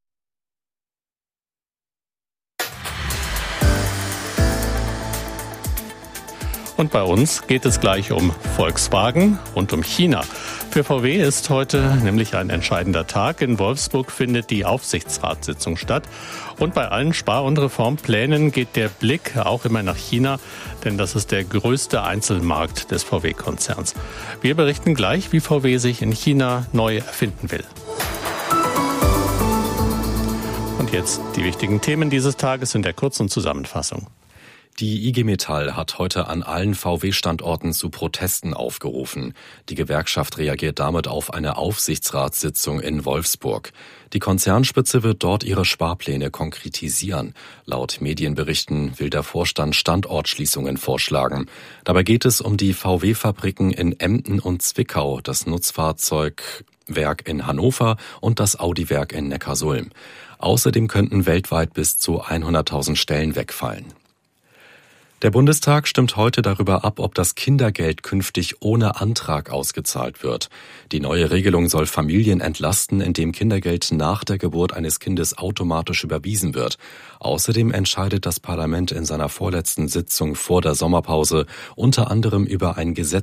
Und bei uns geht es gleich um Volkswagen und um China. Für VW ist heute nämlich ein entscheidender Tag. In Wolfsburg findet die Aufsichtsratssitzung statt. Und bei allen Spar- und Reformplänen geht der Blick auch immer nach China, denn das ist der größte Einzelmarkt des VW-Konzerns. Wir berichten gleich, wie VW sich in China neu erfinden will. Und jetzt die wichtigen Themen dieses Tages in der kurzen Zusammenfassung. Die IG Metall hat heute an allen VW-Standorten zu Protesten aufgerufen. Die Gewerkschaft reagiert damit auf eine Aufsichtsratssitzung in Wolfsburg. Die Konzernspitze wird dort ihre Sparpläne konkretisieren. Laut Medienberichten will der Vorstand Standortschließungen vorschlagen. Dabei geht es um die VW-Fabriken in Emden und Zwickau, das Nutzfahrzeugwerk in Hannover und das Audi-Werk in Neckarsulm. Außerdem könnten weltweit bis zu 100.000 Stellen wegfallen. Der Bundestag stimmt heute darüber ab, ob das Kindergeld künftig ohne Antrag ausgezahlt wird. Die neue Regelung soll Familien entlasten, indem Kindergeld nach der Geburt eines Kindes automatisch überwiesen wird. Außerdem entscheidet das Parlament in seiner vorletzten Sitzung vor der Sommerpause unter anderem über ein Gesetz, das den Schadenersatz bei E-Scooter-Unfällen regelt.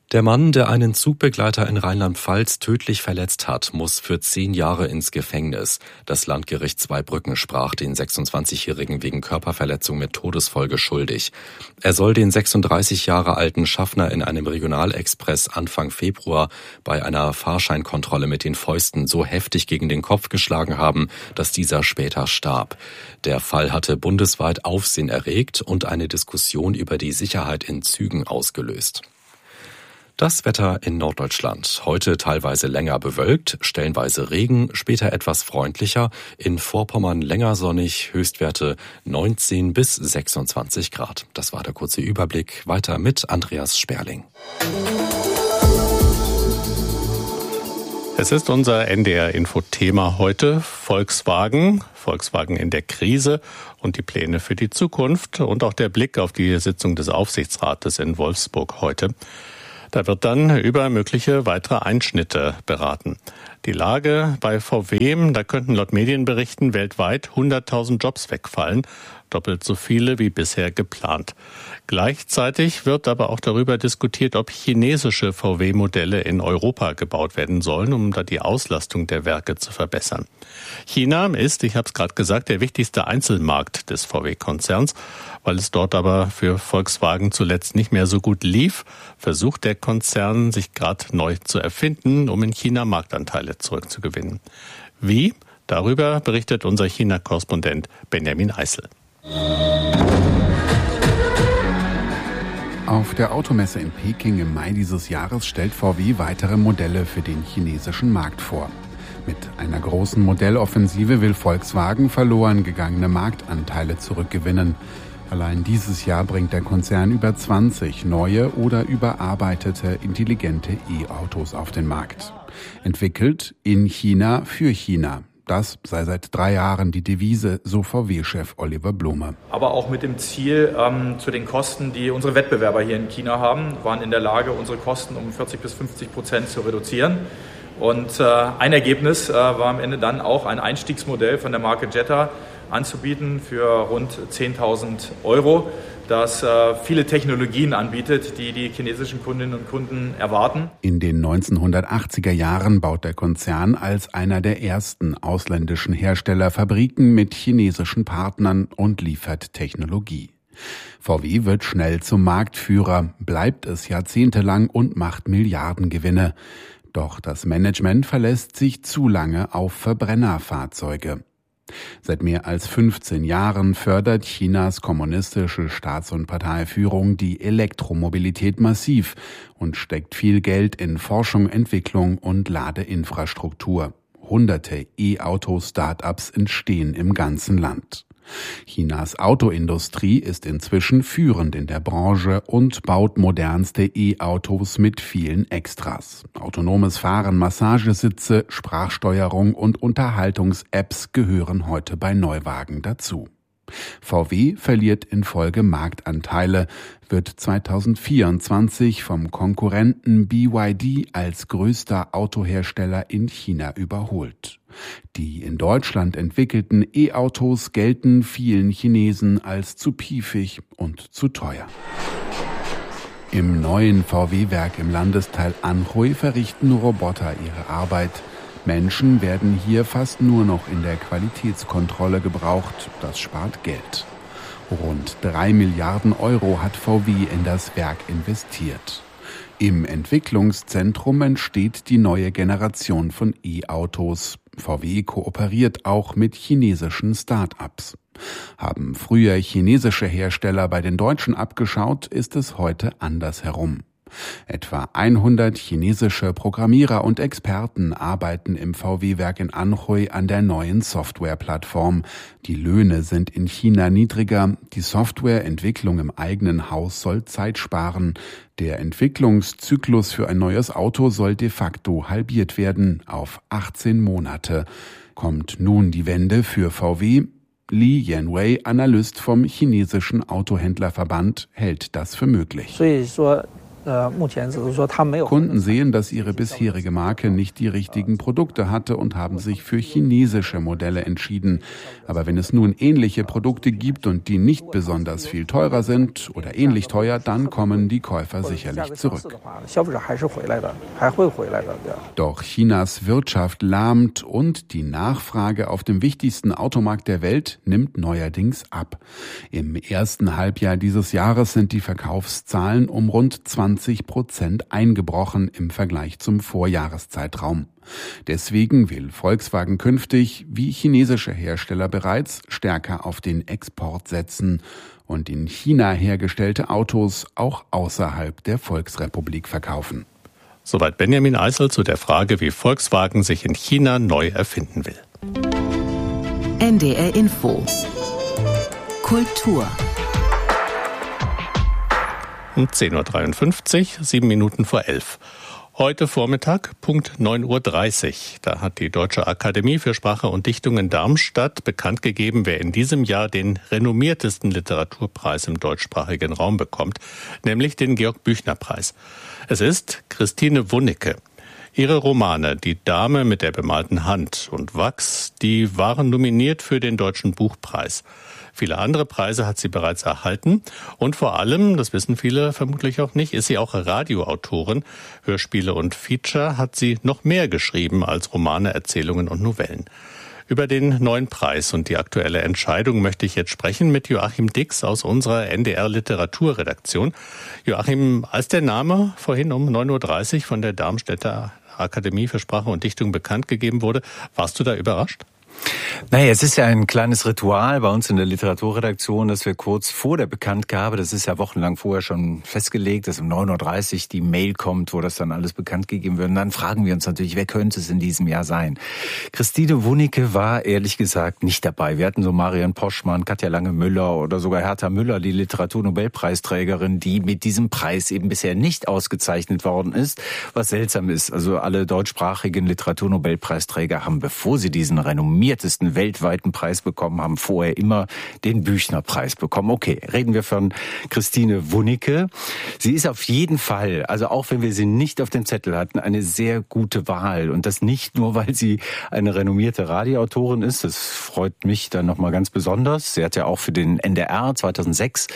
Der Mann, der einen Zugbegleiter in Rheinland-Pfalz tödlich verletzt hat, muss für 10 Jahre ins Gefängnis. Das Landgericht Zweibrücken sprach den 26-Jährigen wegen Körperverletzung mit Todesfolge schuldig. Er soll den 36 Jahre alten Schaffner in einem Regionalexpress Anfang Februar bei einer Fahrscheinkontrolle mit den Fäusten so heftig gegen den Kopf geschlagen haben, dass dieser später starb. Der Fall hatte bundesweit Aufsehen erregt und eine Diskussion über die Sicherheit in Zügen ausgelöst. Das Wetter in Norddeutschland. Heute teilweise länger bewölkt, stellenweise Regen, später etwas freundlicher. In Vorpommern länger sonnig, Höchstwerte 19 bis 26 Grad. Das war der kurze Überblick. Weiter mit Andreas Sperling. Es ist unser NDR-Info-Thema heute. Volkswagen in der Krise und die Pläne für die Zukunft und auch der Blick auf die Sitzung des Aufsichtsrates in Wolfsburg heute. Da wird dann über mögliche weitere Einschnitte beraten. Die Lage bei VW, da könnten laut Medienberichten weltweit 100.000 Jobs wegfallen, doppelt so viele wie bisher geplant. Gleichzeitig wird aber auch darüber diskutiert, ob chinesische VW-Modelle in Europa gebaut werden sollen, um da die Auslastung der Werke zu verbessern. China ist, ich habe es gerade gesagt, der wichtigste Einzelmarkt des VW-Konzerns. Weil es dort aber für Volkswagen zuletzt nicht mehr so gut lief, versucht der Konzern, sich gerade neu zu erfinden, um in China Marktanteile zurückzugewinnen. Wie? Darüber berichtet unser China-Korrespondent Benjamin Eisel. Auf der Automesse in Peking im Mai dieses Jahres stellt VW weitere Modelle für den chinesischen Markt vor. Mit einer großen Modelloffensive will Volkswagen verloren gegangene Marktanteile zurückgewinnen. Allein dieses Jahr bringt der Konzern über 20 neue oder überarbeitete intelligente E-Autos auf den Markt. Entwickelt in China für China. Das sei seit 3 Jahren die Devise, so VW-Chef Oliver Blume. Aber auch mit dem Ziel, zu den Kosten, die unsere Wettbewerber hier in China haben, waren in der Lage, unsere Kosten um 40-50% zu reduzieren. Und ein Ergebnis war am Ende dann auch ein Einstiegsmodell von der Marke Jetta anzubieten für rund 10.000 €, das viele Technologien anbietet, die die chinesischen Kundinnen und Kunden erwarten. In den 1980er Jahren baut der Konzern als einer der ersten ausländischen Hersteller Fabriken mit chinesischen Partnern und liefert Technologie. VW wird schnell zum Marktführer, bleibt es jahrzehntelang und macht Milliardengewinne. Doch das Management verlässt sich zu lange auf Verbrennerfahrzeuge. Seit mehr als 15 Jahren fördert Chinas kommunistische Staats- und Parteiführung die Elektromobilität massiv und steckt viel Geld in Forschung, Entwicklung und Ladeinfrastruktur. Hunderte E-Auto-Startups entstehen im ganzen Land. Chinas Autoindustrie ist inzwischen führend in der Branche und baut modernste E-Autos mit vielen Extras. Autonomes Fahren, Massagesitze, Sprachsteuerung und Unterhaltungs-Apps gehören heute bei Neuwagen dazu. VW verliert in Folge Marktanteile, wird 2024 vom Konkurrenten BYD als größter Autohersteller in China überholt. Die in Deutschland entwickelten E-Autos gelten vielen Chinesen als zu piefig und zu teuer. Im neuen VW-Werk im Landesteil Anhui verrichten Roboter ihre Arbeit. Menschen werden hier fast nur noch in der Qualitätskontrolle gebraucht. Das spart Geld. Rund 3 Milliarden € hat VW in das Werk investiert. Im Entwicklungszentrum entsteht die neue Generation von E-Autos. VW kooperiert auch mit chinesischen Start-ups. Haben früher chinesische Hersteller bei den Deutschen abgeschaut, ist es heute andersherum. Etwa 100 chinesische Programmierer und Experten arbeiten im VW-Werk in Anhui an der neuen Softwareplattform. Die Löhne sind in China niedriger. Die Softwareentwicklung im eigenen Haus soll Zeit sparen. Der Entwicklungszyklus für ein neues Auto soll de facto halbiert werden auf 18 Monate. Kommt nun die Wende für VW? Li Yanwei, Analyst vom chinesischen Autohändlerverband, hält das für möglich. Kunden sehen, dass ihre bisherige Marke nicht die richtigen Produkte hatte und haben sich für chinesische Modelle entschieden. Aber wenn es nun ähnliche Produkte gibt und die nicht besonders viel teurer sind oder ähnlich teuer, dann kommen die Käufer sicherlich zurück. Doch Chinas Wirtschaft lahmt und die Nachfrage auf dem wichtigsten Automarkt der Welt nimmt neuerdings ab. Im ersten Halbjahr dieses Jahres sind die Verkaufszahlen um rund 20% eingebrochen im Vergleich zum Vorjahreszeitraum. Deswegen will Volkswagen künftig, wie chinesische Hersteller bereits, stärker auf den Export setzen und in China hergestellte Autos auch außerhalb der Volksrepublik verkaufen. Soweit Benjamin Eisel zu der Frage, wie Volkswagen sich in China neu erfinden will. NDR Info. Kultur. Um 10.53 Uhr, 7 Minuten vor 11. Heute Vormittag, Punkt 9.30 Uhr. Da hat die Deutsche Akademie für Sprache und Dichtung in Darmstadt bekannt gegeben, wer in diesem Jahr den renommiertesten Literaturpreis im deutschsprachigen Raum bekommt, nämlich den Georg-Büchner-Preis. Es ist Christine Wunicke. Ihre Romane Die Dame mit der bemalten Hand und Wachs, die waren nominiert für den Deutschen Buchpreis. Viele andere Preise hat sie bereits erhalten und vor allem, das wissen viele vermutlich auch nicht, ist sie auch Radioautorin. Hörspiele und Feature hat sie noch mehr geschrieben als Romane, Erzählungen und Novellen. Über den neuen Preis und die aktuelle Entscheidung möchte ich jetzt sprechen mit Joachim Dix aus unserer NDR Literaturredaktion. Joachim, als der Name vorhin um 9.30 Uhr von der Darmstädter Akademie für Sprache und Dichtung bekannt gegeben wurde, warst du da überrascht? Naja, es ist ja ein kleines Ritual bei uns in der Literaturredaktion, dass wir kurz vor der Bekanntgabe, das ist ja wochenlang vorher schon festgelegt, dass um 9.30 Uhr die Mail kommt, wo das dann alles bekannt gegeben wird. Und dann fragen wir uns natürlich, wer könnte es in diesem Jahr sein? Christine Wunicke war ehrlich gesagt nicht dabei. Wir hatten so Marion Poschmann, Katja Lange-Müller oder sogar Hertha Müller, die Literaturnobelpreisträgerin, die mit diesem Preis eben bisher nicht ausgezeichnet worden ist, was seltsam ist. Also alle deutschsprachigen Literaturnobelpreisträger haben, bevor sie diesen renommiertesten weltweiten Preis bekommen haben, vorher immer den Büchner-Preis bekommen. Okay, reden wir von Christine Wunicke. Sie ist auf jeden Fall, also auch wenn wir sie nicht auf dem Zettel hatten, eine sehr gute Wahl. Und das nicht nur, weil sie eine renommierte Radioautorin ist. Das freut mich dann nochmal ganz besonders. Sie hat ja auch für den NDR 2006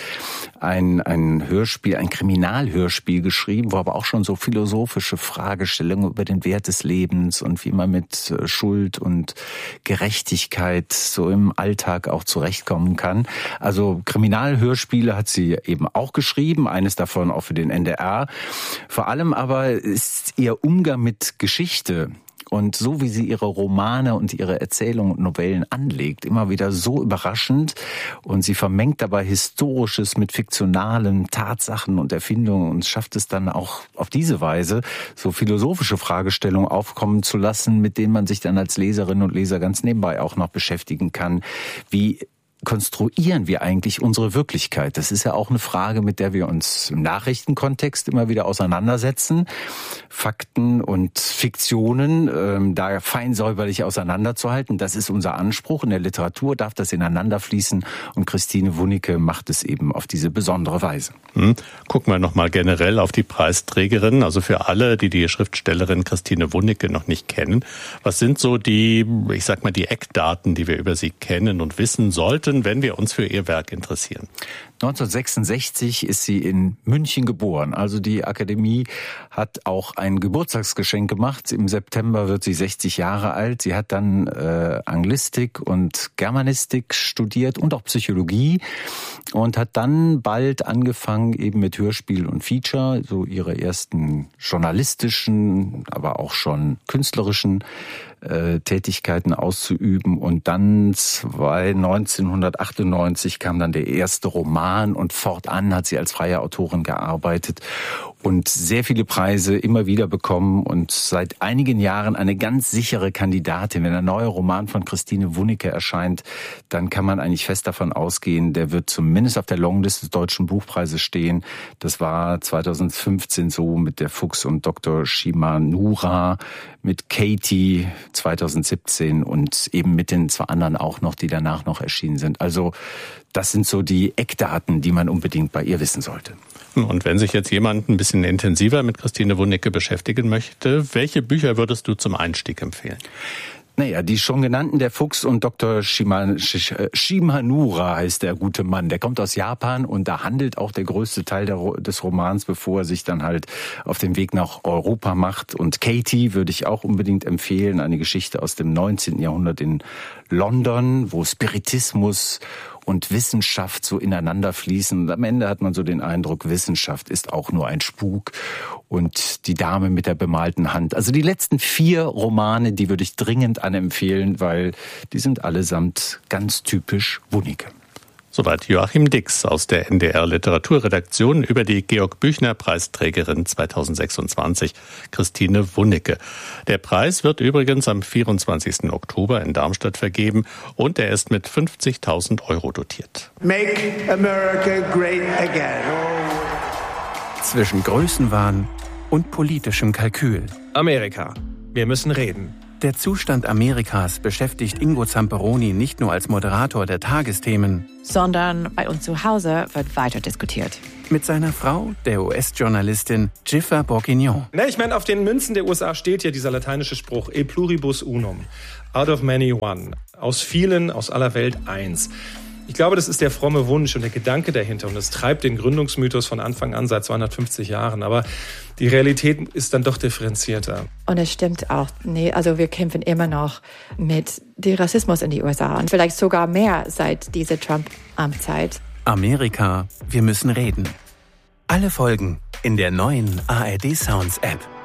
ein Hörspiel, ein Kriminalhörspiel geschrieben, wo aber auch schon so philosophische Fragestellungen über den Wert des Lebens und wie man mit Schuld und Gerechtigkeit so im Alltag auch zurechtkommen kann. Also Kriminalhörspiele hat sie eben auch geschrieben, eines davon auch für den NDR. Vor allem aber ist ihr Umgang mit Geschichte und so wie sie ihre Romane und ihre Erzählungen und Novellen anlegt, immer wieder so überraschend. Und sie vermengt dabei Historisches mit fiktionalen Tatsachen und Erfindungen und schafft es dann auch auf diese Weise, so philosophische Fragestellungen aufkommen zu lassen, mit denen man sich dann als Leserin und Leser ganz nebenbei auch noch beschäftigen kann. Wie konstruieren wir eigentlich unsere Wirklichkeit? Das ist ja auch eine Frage, mit der wir uns im Nachrichtenkontext immer wieder auseinandersetzen. Fakten und Fiktionen, da fein säuberlich auseinanderzuhalten, das ist unser Anspruch. In der Literatur darf das ineinander fließen und Christine Wunicke macht es eben auf diese besondere Weise. Gucken wir nochmal generell auf die Preisträgerin. Also für alle, die die Schriftstellerin Christine Wunicke noch nicht kennen, was sind so die, ich sag mal, die Eckdaten, die wir über sie kennen und wissen sollten, wenn wir uns für ihr Werk interessieren? 1966 ist sie in München geboren. Also die Akademie hat auch ein Geburtstagsgeschenk gemacht. Im September wird sie 60 Jahre alt. Sie hat dann Anglistik und Germanistik studiert und auch Psychologie und hat dann bald angefangen eben mit Hörspiel und Feature, so ihre ersten journalistischen, aber auch schon künstlerischen Tätigkeiten auszuüben. Und dann 1998 kam dann der erste Roman und fortan hat sie als freie Autorin gearbeitet und sehr viele Preise immer wieder bekommen und seit einigen Jahren eine ganz sichere Kandidatin. Wenn ein neuer Roman von Christine Wunicke erscheint, dann kann man eigentlich fest davon ausgehen, der wird zumindest auf der Longlist des Deutschen Buchpreises stehen. Das war 2015 so mit Der Fuchs und Dr. Shimanura, mit Katie 2017 und eben mit den zwei anderen auch noch, die danach noch erschienen sind. Also das sind so die Eckdaten, die man unbedingt bei ihr wissen sollte. Und wenn sich jetzt jemand ein bisschen intensiver mit Christine Wunnecke beschäftigen möchte, welche Bücher würdest du zum Einstieg empfehlen? Naja, die schon genannten, der Fuchs und Dr. Shimamura heißt der gute Mann. Der kommt aus Japan und da handelt auch der größte Teil des Romans, bevor er sich dann halt auf den Weg nach Europa macht. Und Katie würde ich auch unbedingt empfehlen, eine Geschichte aus dem 19. Jahrhundert in London, wo Spiritismus und Wissenschaft so ineinander fließen. Und am Ende hat man so den Eindruck, Wissenschaft ist auch nur ein Spuk. Und die Dame mit der bemalten Hand. Also die letzten 4 Romane, die würde ich dringend anempfehlen, weil die sind allesamt ganz typisch Wunnecke. Soweit Joachim Dix aus der NDR Literaturredaktion über die Georg-Büchner-Preisträgerin 2026, Christine Wunnecke. Der Preis wird übrigens am 24. Oktober in Darmstadt vergeben und er ist mit 50.000 € dotiert. Make America great again. Zwischen Größenwahn und politischem Kalkül. Amerika. Wir müssen reden. Der Zustand Amerikas beschäftigt Ingo Zamperoni nicht nur als Moderator der Tagesthemen, sondern bei uns zu Hause wird weiter diskutiert. Mit seiner Frau, der US-Journalistin Giffer Bourguignon. Ich meine, auf den Münzen der USA steht ja dieser lateinische Spruch, e pluribus unum, out of many one, aus vielen, aus aller Welt eins. Ich glaube, das ist der fromme Wunsch und der Gedanke dahinter und es treibt den Gründungsmythos von Anfang an seit 250 Jahren. Aber die Realität ist dann doch differenzierter. Und es stimmt auch, also wir kämpfen immer noch mit dem Rassismus in die USA und vielleicht sogar mehr seit dieser Trump-Amtszeit. Amerika, wir müssen reden. Alle Folgen in der neuen ARD Sounds App.